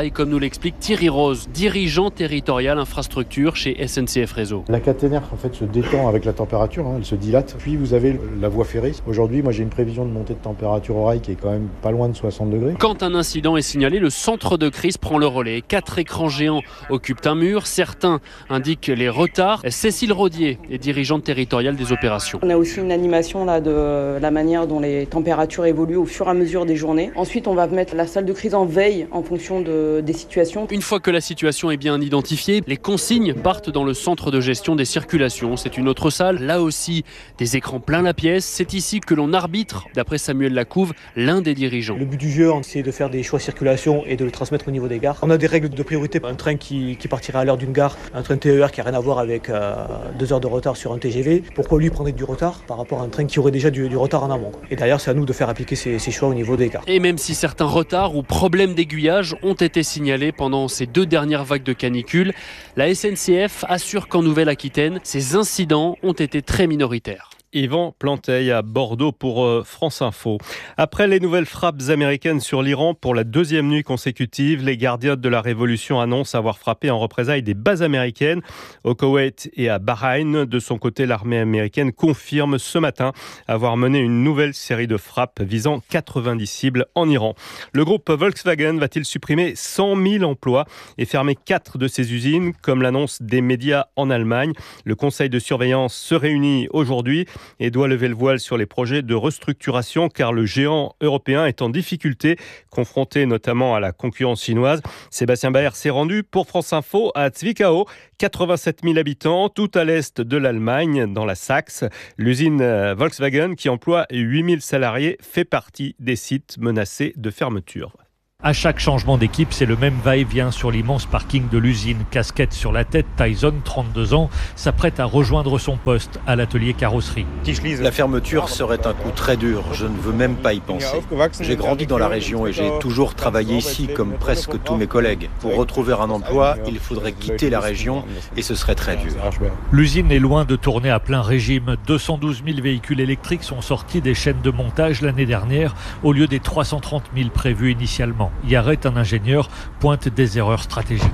rail, comme nous l'explique Thierry Rose, dirigeant territorial infrastructure chez S N C F Réseau. La caténaire en fait se détend avec la température, hein, elle se dilate. Puis vous avez la voie ferrée. Aujourd'hui, moi j'ai une prévision de montée de température au rail qui est quand même pas loin de soixante degrés. Quand un incident est signalé, le centre de crise prend le relais. Quatre écrans géants occupent un mur. Certains indiquent les retards. Cécile Rodier est dirigeante territoriale des opérations. On a aussi une animation là, de la manière dont les températures évoluent au fur et à mesure des journées. Ensuite, on va mettre la salle de crise en veille en fonction de, des situations. Une fois que la situation est bien identifiée, les consignes partent dans le centre de gestion des circulations. C'est une autre salle, là aussi des écrans plein la pièce. C'est ici que l'on arbitre, d'après Samuel Lacouve, l'un des dirigeants. Le but du jeu, c'est de faire des choix de circulation et de le transmettre au niveau des gares. On a des règles de priorité. Un train qui, qui partirait à l'heure d'une gare, un train T E R qui n'a rien à voir avec euh, deux heures de retard sur un T G V. Pourquoi lui prendrait du retard par rapport à un train qui aurait déjà du, du retard en amont, quoi. Et derrière, c'est à nous de faire appliquer ces, ces choix au niveau des gares. Et même si certains retards ou problèmes d'aiguillage ont été signalés pendant ces deux dernières vagues de canicule, la S N C F assure qu'en Nouvelle-Aquitaine, ces incidents ont été très minoritaires. Yvan Planteil à Bordeaux pour France Info. Après les nouvelles frappes américaines sur l'Iran pour la deuxième nuit consécutive, les gardiens de la Révolution annoncent avoir frappé en représailles des bases américaines au Koweït et à Bahreïn. De son côté, l'armée américaine confirme ce matin avoir mené une nouvelle série de frappes visant quatre-vingt-dix cibles en Iran. Le groupe Volkswagen va-t-il supprimer cent mille emplois et fermer quatre de ses usines, comme l'annonce des médias en Allemagne? Le conseil de surveillance se réunit aujourd'hui et doit lever le voile sur les projets de restructuration car le géant européen est en difficulté, confronté notamment à la concurrence chinoise. Sébastien Baer s'est rendu pour France Info à Zwickau, quatre-vingt-sept mille habitants, tout à l'est de l'Allemagne, dans la Saxe. L'usine Volkswagen, qui emploie huit mille salariés, fait partie des sites menacés de fermeture. À chaque changement d'équipe, c'est le même va-et-vient sur l'immense parking de l'usine. Casquette sur la tête, Tyson, trente-deux ans, s'apprête à rejoindre son poste à l'atelier carrosserie. La fermeture serait un coup très dur, je ne veux même pas y penser. J'ai grandi dans la région et j'ai toujours travaillé ici comme presque tous mes collègues. Pour retrouver un emploi, il faudrait quitter la région et ce serait très dur. L'usine est loin de tourner à plein régime. deux cent douze mille véhicules électriques sont sortis des chaînes de montage l'année dernière au lieu des trois cent trente mille prévus initialement. Yaret, un ingénieur, pointe des erreurs stratégiques.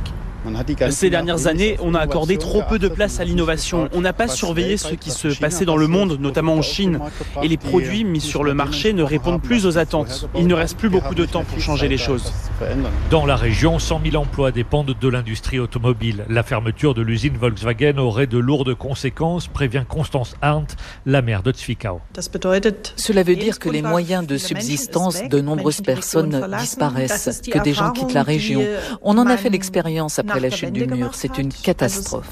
Ces dernières années, on a accordé trop peu de place à l'innovation. On n'a pas surveillé ce qui se passait dans le monde, notamment en Chine. Et les produits mis sur le marché ne répondent plus aux attentes. Il ne reste plus beaucoup de temps pour changer les choses. Dans la région, cent mille emplois dépendent de l'industrie automobile. La fermeture de l'usine Volkswagen aurait de lourdes conséquences, prévient Constance Arndt, la maire de Zwickau. Cela veut dire que les moyens de subsistance de nombreuses personnes disparaissent, que des gens quittent la région. On en a fait l'expérience après la chute du mur, c'est une catastrophe.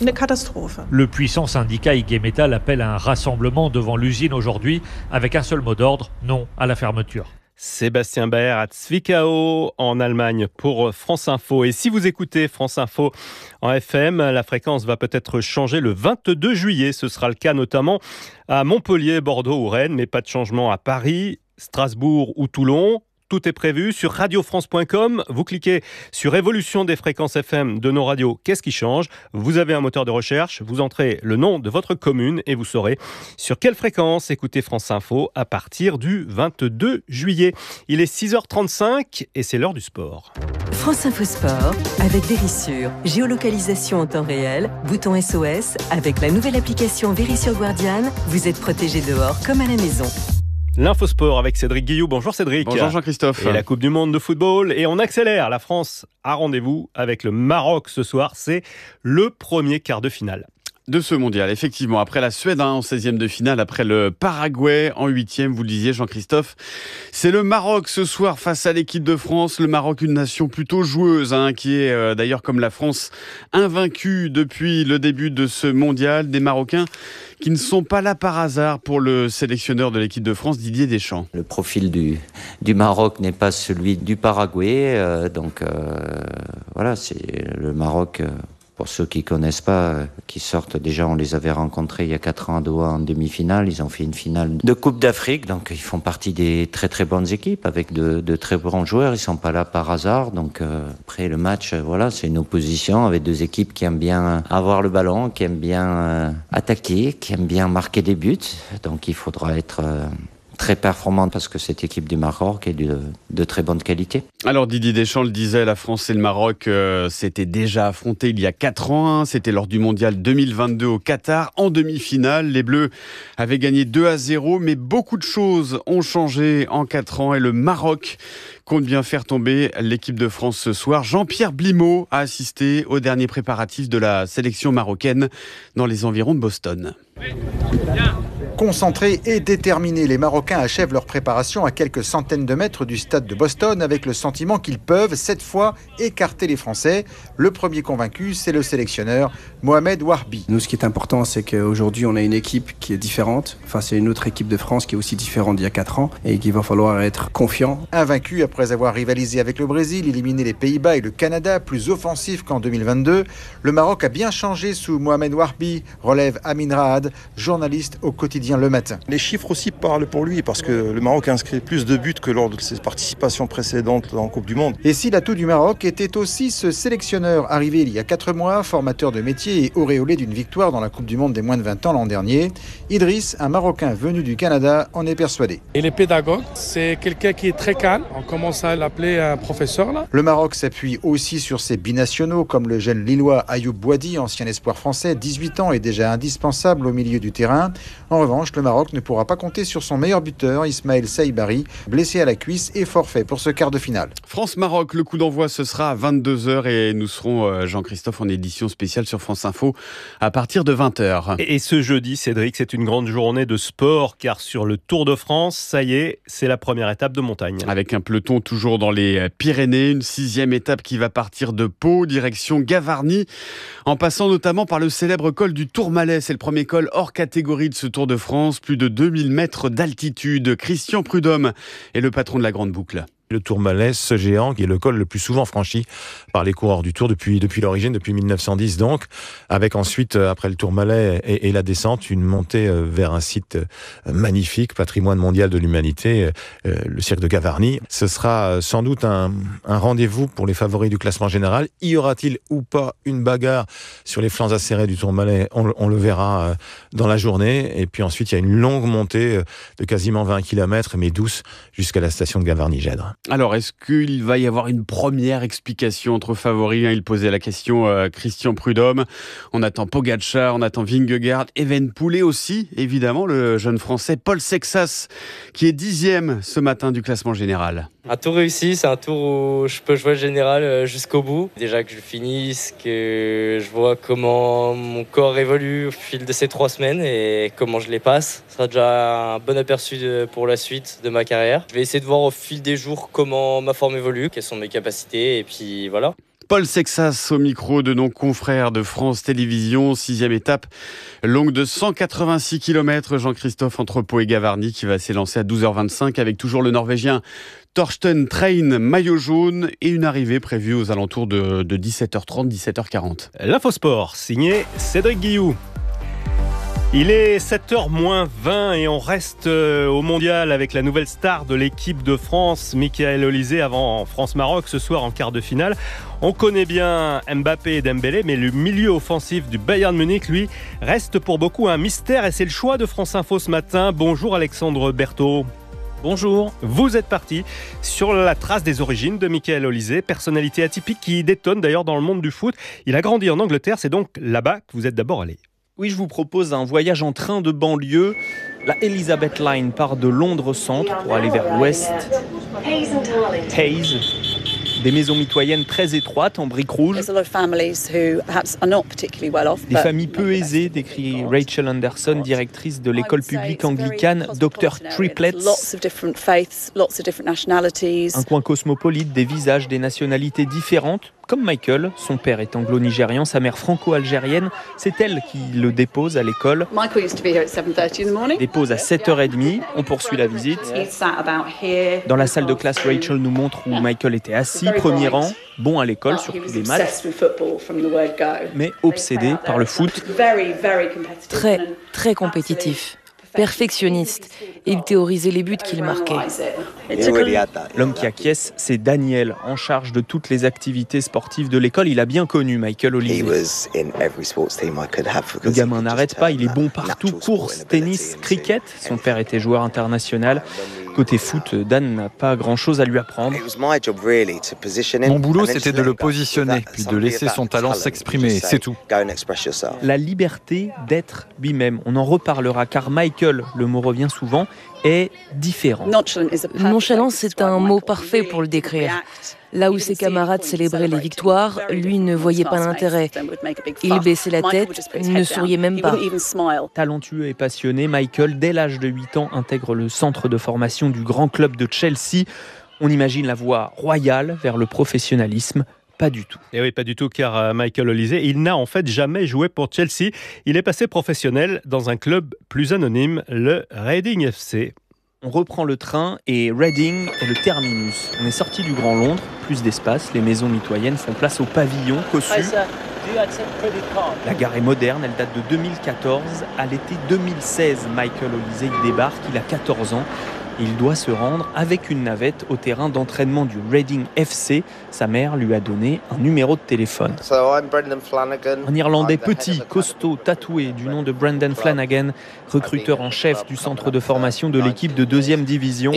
Le puissant syndicat I G Metall appelle à un rassemblement devant l'usine aujourd'hui avec un seul mot d'ordre, non à la fermeture. Sébastien Baer à Zwickau en Allemagne pour France Info. Et si vous écoutez France Info en F M, la fréquence va peut-être changer le vingt-deux juillet. Ce sera le cas notamment à Montpellier, Bordeaux ou Rennes, mais pas de changement à Paris, Strasbourg ou Toulon. Tout est prévu sur radio france point com. Vous cliquez sur évolution des fréquences F M de nos radios. Qu'est-ce qui change? Vous avez un moteur de recherche, vous entrez le nom de votre commune et vous saurez sur quelle fréquence écouter France Info à partir du vingt-deux juillet. Il est six heures trente-cinq et c'est l'heure du sport. France Info Sport avec Vérissure. Géolocalisation en temps réel, bouton S O S. Avec la nouvelle application Vérissure Guardian, vous êtes protégé dehors comme à la maison. L'infosport avec Cédric Guillou. Bonjour Cédric. Bonjour Jean-Christophe. Et la Coupe du Monde de football. Et on accélère. La France a rendez-vous avec le Maroc ce soir. C'est le premier quart de finale de ce mondial, effectivement. Après la Suède hein, en seizième de finale, après le Paraguay en huitième, vous le disiez Jean-Christophe, c'est le Maroc ce soir face à l'équipe de France. Le Maroc, une nation plutôt joueuse, hein, qui est euh, d'ailleurs comme la France invaincue depuis le début de ce mondial. Des Marocains qui ne sont pas là par hasard pour le sélectionneur de l'équipe de France, Didier Deschamps. Le profil du, du Maroc n'est pas celui du Paraguay, euh, donc euh, voilà, c'est le Maroc... Euh, Pour ceux qui ne connaissent pas, qui sortent, déjà on les avait rencontrés il y a quatre ans à Doha en demi-finale. Ils ont fait une finale de Coupe d'Afrique, donc ils font partie des très très bonnes équipes avec de, de très bons joueurs. Ils ne sont pas là par hasard. Donc euh, après le match, euh, voilà, c'est une opposition avec deux équipes qui aiment bien avoir le ballon, qui aiment bien euh, attaquer, qui aiment bien marquer des buts. Donc il faudra être... Euh, très performante parce que cette équipe du Maroc est de, de très bonne qualité. Alors Didier Deschamps le disait, la France et le Maroc euh, s'étaient déjà affrontés il y a quatre ans. Hein. C'était lors du mondial deux mille vingt-deux au Qatar. En demi-finale, les Bleus avaient gagné deux à zéro, mais beaucoup de choses ont changé en quatre ans et le Maroc compte bien faire tomber l'équipe de France ce soir. Jean-Pierre Blimaud a assisté aux derniers préparatifs de la sélection marocaine dans les environs de Boston. Concentrés et déterminés, les Marocains achèvent leur préparation à quelques centaines de mètres du stade de Boston avec le sentiment qu'ils peuvent, cette fois, écarter les Français. Le premier convaincu, c'est le sélectionneur Mohamed Warbi. Nous, ce qui est important, c'est qu'aujourd'hui, on a une équipe qui est différente. Enfin, c'est une autre équipe de France qui est aussi différente d'il y a quatre ans et qu'il va falloir être confiant. Invaincu après avoir rivalisé avec le Brésil, éliminé les Pays-Bas et le Canada, plus offensif qu'en deux mille vingt-deux, le Maroc a bien changé sous Mohamed Warbi, relève Amin Raad, journaliste au quotidien Le Matin. Les chiffres aussi parlent pour lui parce que le Maroc a inscrit plus de buts que lors de ses participations précédentes en Coupe du Monde. Et si l'atout du Maroc était aussi ce sélectionneur arrivé il y a quatre mois, formateur de métier et auréolé d'une victoire dans la Coupe du Monde des moins de vingt ans l'an dernier, Idriss, un Marocain venu du Canada, en est persuadé. Il est pédagogue, c'est quelqu'un qui est très calme, on commence à l'appeler un professeur là. Le Maroc s'appuie aussi sur ses binationaux comme le jeune Lillois Ayoub Boadi, ancien espoir français, dix-huit ans et déjà indispensable au milieu du terrain. En revanche, le Maroc ne pourra pas compter sur son meilleur buteur, Ismaël Saïbari, blessé à la cuisse et forfait pour ce quart de finale. France-Maroc, le coup d'envoi, ce sera à vingt-deux heures et nous serons, Jean-Christophe, en édition spéciale sur France Info à partir de vingt heures. Et ce jeudi, Cédric, c'est une grande journée de sport car sur le Tour de France, ça y est, c'est la première étape de montagne. Avec un peloton toujours dans les Pyrénées, une sixième étape qui va partir de Pau, direction Gavarnie, en passant notamment par le célèbre col du Tourmalet. C'est le premier col hors catégorie de ce Tour de France, plus de deux mille mètres d'altitude. Christian Prudhomme est le patron de la Grande Boucle. Le Tourmalet, ce géant, qui est le col le plus souvent franchi par les coureurs du Tour depuis, depuis l'origine, depuis mille neuf cent dix donc, avec ensuite, après le Tourmalet et, et la descente, une montée vers un site magnifique, patrimoine mondial de l'humanité, euh, le cirque de Gavarnie. Ce sera sans doute un, un rendez-vous pour les favoris du classement général. Y aura-t-il ou pas une bagarre sur les flancs acérés du Tourmalet? On, on le verra dans la journée. Et puis ensuite, il y a une longue montée de quasiment vingt kilomètres, mais douce, jusqu'à la station de Gavarnie-Gèdre. Alors, est-ce qu'il va y avoir une première explication entre favoris? Il posait la question euh, Christian Prudhomme. On attend Pogacar, on attend Vingegaard, Evenepoel aussi, évidemment, le jeune Français Paul Sexas, qui est dixième ce matin du classement général. Un tour réussi, c'est un tour où je peux jouer le général jusqu'au bout. Déjà que je finisse, que je vois comment mon corps évolue au fil de ces trois semaines et comment je les passe. Ce sera déjà un bon aperçu de, pour la suite de ma carrière. Je vais essayer de voir au fil des jours comment ma forme évolue, quelles sont mes capacités et puis voilà. Paul Sexas au micro de nos confrères de France Télévisions. Sixième étape, longue de cent quatre-vingt-six kilomètres. Jean-Christophe entre Pau et Gavarnie qui va s'élancer à douze heures vingt-cinq avec toujours le Norvégien Torsten Train, maillot jaune, et une arrivée prévue aux alentours de, de dix-sept heures trente, dix-sept heures quarante. L'Infosport, signé Cédric Guilloux. Il est sept heures moins vingt et on reste au mondial avec la nouvelle star de l'équipe de France, Mickaël Olysée, avant France-Maroc ce soir en quart de finale. On connaît bien Mbappé et Dembélé, mais le milieu offensif du Bayern Munich, lui, reste pour beaucoup un mystère et c'est le choix de France Info ce matin. Bonjour Alexandre Berthaud. Bonjour. Vous êtes parti sur la trace des origines de Mickaël Olysée, personnalité atypique qui détonne d'ailleurs dans le monde du foot. Il a grandi en Angleterre, c'est donc là-bas que vous êtes d'abord allé. Oui, je vous propose un voyage en train de banlieue. La Elizabeth Line part de Londres Centre pour aller vers l'ouest. Hayes. Des maisons mitoyennes très étroites en briques rouges. Des familles peu aisées, décrit Rachel Anderson, directrice de l'école publique anglicane docteur Triplets. Un coin cosmopolite, des visages, des nationalités différentes. Comme Michael, son père est anglo-nigérian, sa mère franco-algérienne. C'est elle qui le dépose à l'école. Dépose à sept heures trente. On poursuit la visite. Dans la salle de classe, Rachel nous montre où Michael était assis, premier rang, bon à l'école, surtout des maths, mais obsédé par le foot. Très, très compétitif. perfectionniste. Il théorisait les buts qu'il marquait. L'homme qui acquiesce, c'est Daniel, en charge de toutes les activités sportives de l'école. Il a bien connu Michael Olise. Le gamin n'arrête pas, il est bon partout, course, tennis, cricket. Son père était joueur international. Côté foot, Dan n'a pas grand-chose à lui apprendre. Mon boulot, c'était de le positionner, puis de laisser son talent s'exprimer, c'est tout. La liberté d'être lui-même. On en reparlera, car Michael, le mot revient souvent, est différent. Nonchalance, c'est un mot parfait pour le décrire. Là où ses camarades célébraient les victoires, lui ne voyait pas l'intérêt. Il baissait la tête, ne souriait même pas. Talentueux et passionné, Michael, dès l'âge de huit ans, intègre le centre de formation du grand club de Chelsea. On imagine la voie royale vers le professionnalisme. Pas du tout. Et oui, pas du tout, car Michael Olise, il n'a en fait jamais joué pour Chelsea. Il est passé professionnel dans un club plus anonyme, le Reading F C. On reprend le train et Reading est le terminus. On est sorti du Grand Londres, plus d'espace, les maisons mitoyennes font place au pavillon cossu. La gare est moderne, elle date de deux mille quatorze. À l'été deux mille seize, Michael Olise y débarque, il a quatorze ans. Il doit se rendre avec une navette au terrain d'entraînement du Reading F C. Sa mère lui a donné un numéro de téléphone. Un Irlandais petit, costaud, tatoué, du nom de Brendan Flanagan, recruteur en chef du centre de formation de l'équipe de deuxième division.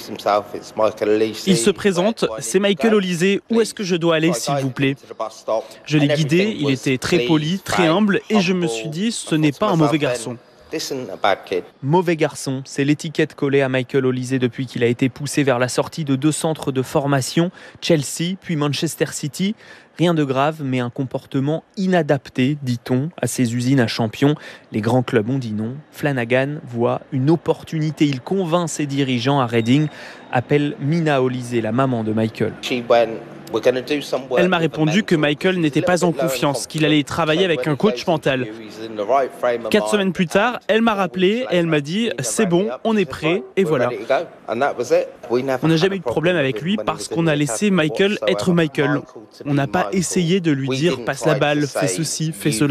Il se présente, c'est Michael Olise, où est-ce que je dois aller s'il vous plaît ? Je l'ai guidé, il était très poli, très humble et je me suis dit, ce n'est pas un mauvais garçon. Mauvais garçon, c'est l'étiquette collée à Michael Olise depuis qu'il a été poussé vers la sortie de deux centres de formation, Chelsea puis Manchester City. Rien de grave, mais un comportement inadapté, dit-on, à ces usines à champions. Les grands clubs ont dit non. Flanagan voit une opportunité. Il convainc ses dirigeants à Reading, appelle Mina Olise, la maman de Michael. Elle m'a répondu que Michael n'était pas en confiance, qu'il allait travailler avec un coach mental. Quatre semaines plus tard, elle m'a rappelé et elle m'a dit « c'est bon, on est prêt » et voilà. On n'a jamais eu de problème avec lui parce qu'on a laissé Michael être Michael. On n'a pas essayé de lui dire « passe la balle, fais ceci, fais cela ».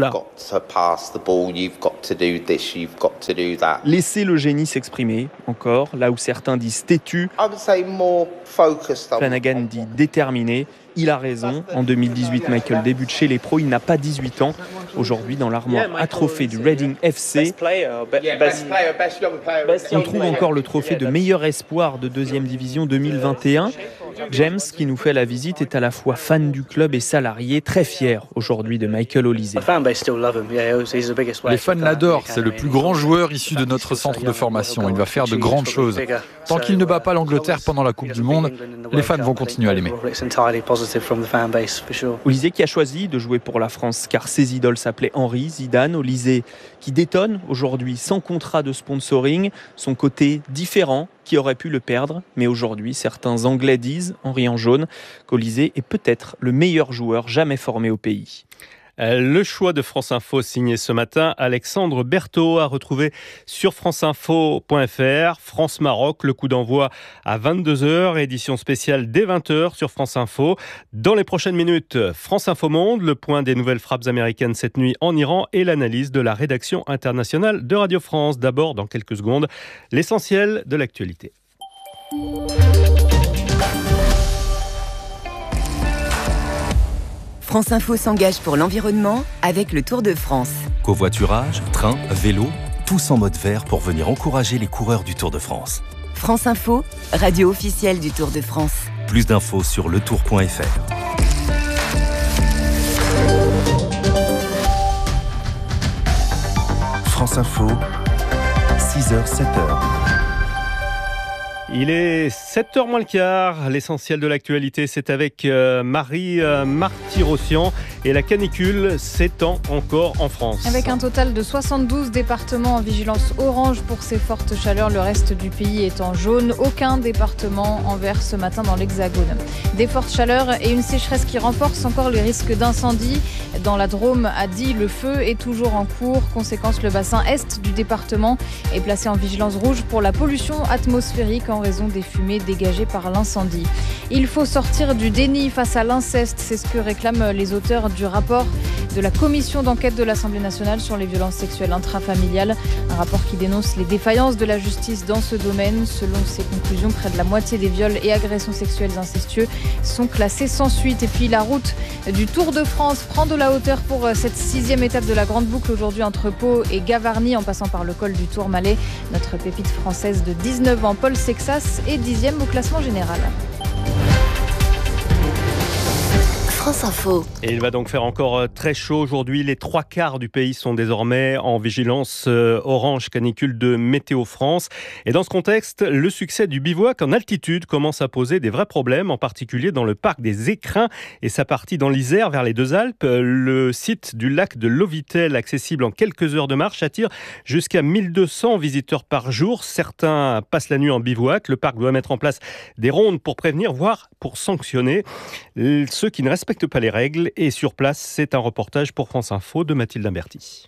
Laissez le génie s'exprimer, encore, là où certains disent têtu. Flanagan dit déterminé. Il a raison. En deux mille dix-huit, Michael débute chez les pros. Il n'a pas dix-huit ans. Aujourd'hui, dans l'armoire à trophées du Reading F C, on trouve encore le trophée de meilleur espoir de deuxième division deux mille vingt et un. James, qui nous fait la visite, est à la fois fan du club et salarié, très fier aujourd'hui de Michael Olise. Les fans l'adorent, c'est le plus grand joueur issu de notre centre de formation. Il va faire de grandes choses. Tant qu'il ne bat pas l'Angleterre pendant la Coupe du Monde, les fans vont continuer à l'aimer. Olise qui a choisi de jouer pour la France car ses idoles s'appelaient Henry, Zidane. Olise qui détonne aujourd'hui sans contrat de sponsoring, son côté différent qui aurait pu le perdre, mais aujourd'hui certains Anglais disent, Henry en jaune, qu'Olise est peut-être le meilleur joueur jamais formé au pays. Le choix de France Info signé ce matin, Alexandre Berthaud, à retrouver sur franceinfo point f r. France-Maroc, le coup d'envoi à vingt-deux heures, édition spéciale dès vingt heures sur France Info. Dans les prochaines minutes, France Info Monde, le point des nouvelles frappes américaines cette nuit en Iran et l'analyse de la rédaction internationale de Radio France. D'abord, dans quelques secondes, l'essentiel de l'actualité. France Info s'engage pour l'environnement avec le Tour de France. Covoiturage, train, vélo, tous en mode vert pour venir encourager les coureurs du Tour de France. France Info, radio officielle du Tour de France. Plus d'infos sur le tour point f r. France Info, six heures sept heures. Il est sept heures moins le quart. L'essentiel de l'actualité, c'est avec euh, Marie euh, Marty-Rossian. Et la canicule s'étend encore en France. Avec un total de soixante-douze départements en vigilance orange pour ces fortes chaleurs, le reste du pays est en jaune. Aucun département en vert ce matin dans l'Hexagone. Des fortes chaleurs et une sécheresse qui renforcent encore les risques d'incendie. Dans la Drôme, à Die, le feu est toujours en cours. Conséquence, le bassin est du département est placé en vigilance rouge pour la pollution atmosphérique en raison des fumées dégagées par l'incendie. Il faut sortir du déni face à l'inceste, c'est ce que réclament les auteurs du rapport de de la commission d'enquête de l'Assemblée nationale sur les violences sexuelles intrafamiliales. Un rapport qui dénonce les défaillances de la justice dans ce domaine. Selon ses conclusions, près de la moitié des viols et agressions sexuelles incestueux sont classés sans suite. Et puis la route du Tour de France prend de la hauteur pour cette sixième étape de la Grande Boucle aujourd'hui entre Pau et Gavarnie en passant par le col du Tourmalet. Notre pépite française de dix-neuf ans, Paul Sexas, est dixième au classement général. France Info. Et il va donc faire encore très chaud aujourd'hui. Les trois quarts du pays sont désormais en vigilance orange canicule de Météo France. Et dans ce contexte, le succès du bivouac en altitude commence à poser des vrais problèmes, en particulier dans le parc des Écrins et sa partie dans l'Isère vers les Deux Alpes. Le site du lac de Lovitel, accessible en quelques heures de marche, attire jusqu'à mille deux cents visiteurs par jour. Certains passent la nuit en bivouac. Le parc doit mettre en place des rondes pour prévenir, voire pour sanctionner ceux qui ne respectent pas les règles. Et sur place, c'est un reportage pour France Info de Mathilde Imberti.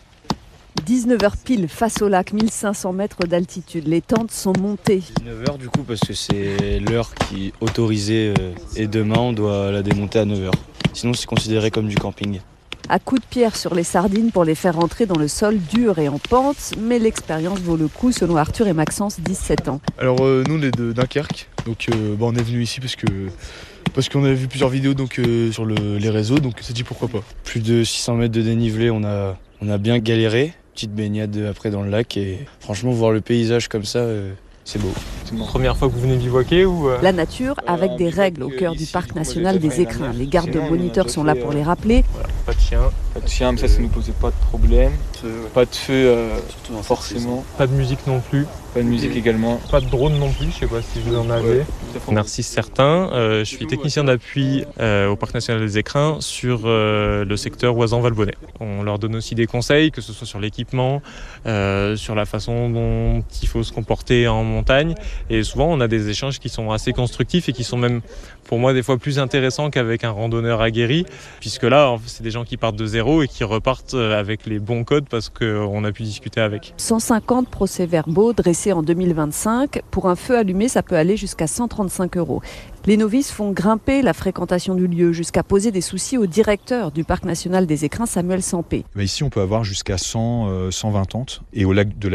dix-neuf heures pile face au lac, mille cinq cents mètres d'altitude. Les tentes sont montées. dix-neuf heures du coup parce que c'est l'heure qui est autorisée et demain on doit la démonter à neuf heures. Sinon c'est considéré comme du camping. À coups de pierre sur les sardines pour les faire rentrer dans le sol dur et en pente, mais l'expérience vaut le coup selon Arthur et Maxence, dix-sept ans. Alors euh, nous on est de Dunkerque, donc euh, bah, on est venu ici parce que parce qu'on avait vu plusieurs vidéos donc euh, sur le, les réseaux, donc on s'est dit pourquoi pas. Plus de six cents mètres de dénivelé, on a on a bien galéré, petite baignade après dans le lac et franchement voir le paysage comme ça. Euh, C'est beau. C'est la première fois que vous venez bivouaquer ou euh... La nature avec des règles au cœur du parc national des Écrins. Les gardes moniteurs sont là pour les rappeler. Voilà, pas de chien, pas de chien, mais ça, ça nous posait pas de problème. Pas de feu, euh, forcément. Pas de musique non plus. Pas de musique également. Pas de drone non plus, je sais pas si vous en avez. Narcisse Certain, euh, je suis technicien d'appui euh, au Parc National des Écrins sur euh, le secteur Oisan-Valbonnet. On leur donne aussi des conseils, que ce soit sur l'équipement, euh, sur la façon dont il faut se comporter en montagne. Et souvent, on a des échanges qui sont assez constructifs et qui sont même, pour moi, des fois plus intéressants qu'avec un randonneur aguerri, puisque là, c'est des gens qui partent de zéro et qui repartent avec les bons codes parce qu'on a pu discuter avec. cent cinquante procès-verbaux dressés en deux mille vingt-cinq. Pour un feu allumé, ça peut aller jusqu'à cent trente-cinq euros. Les novices font grimper la fréquentation du lieu jusqu'à poser des soucis au directeur du Parc national des Écrins, Samuel Sampé. Ici, on peut avoir jusqu'à cent, cent vingt tentes et au lac de la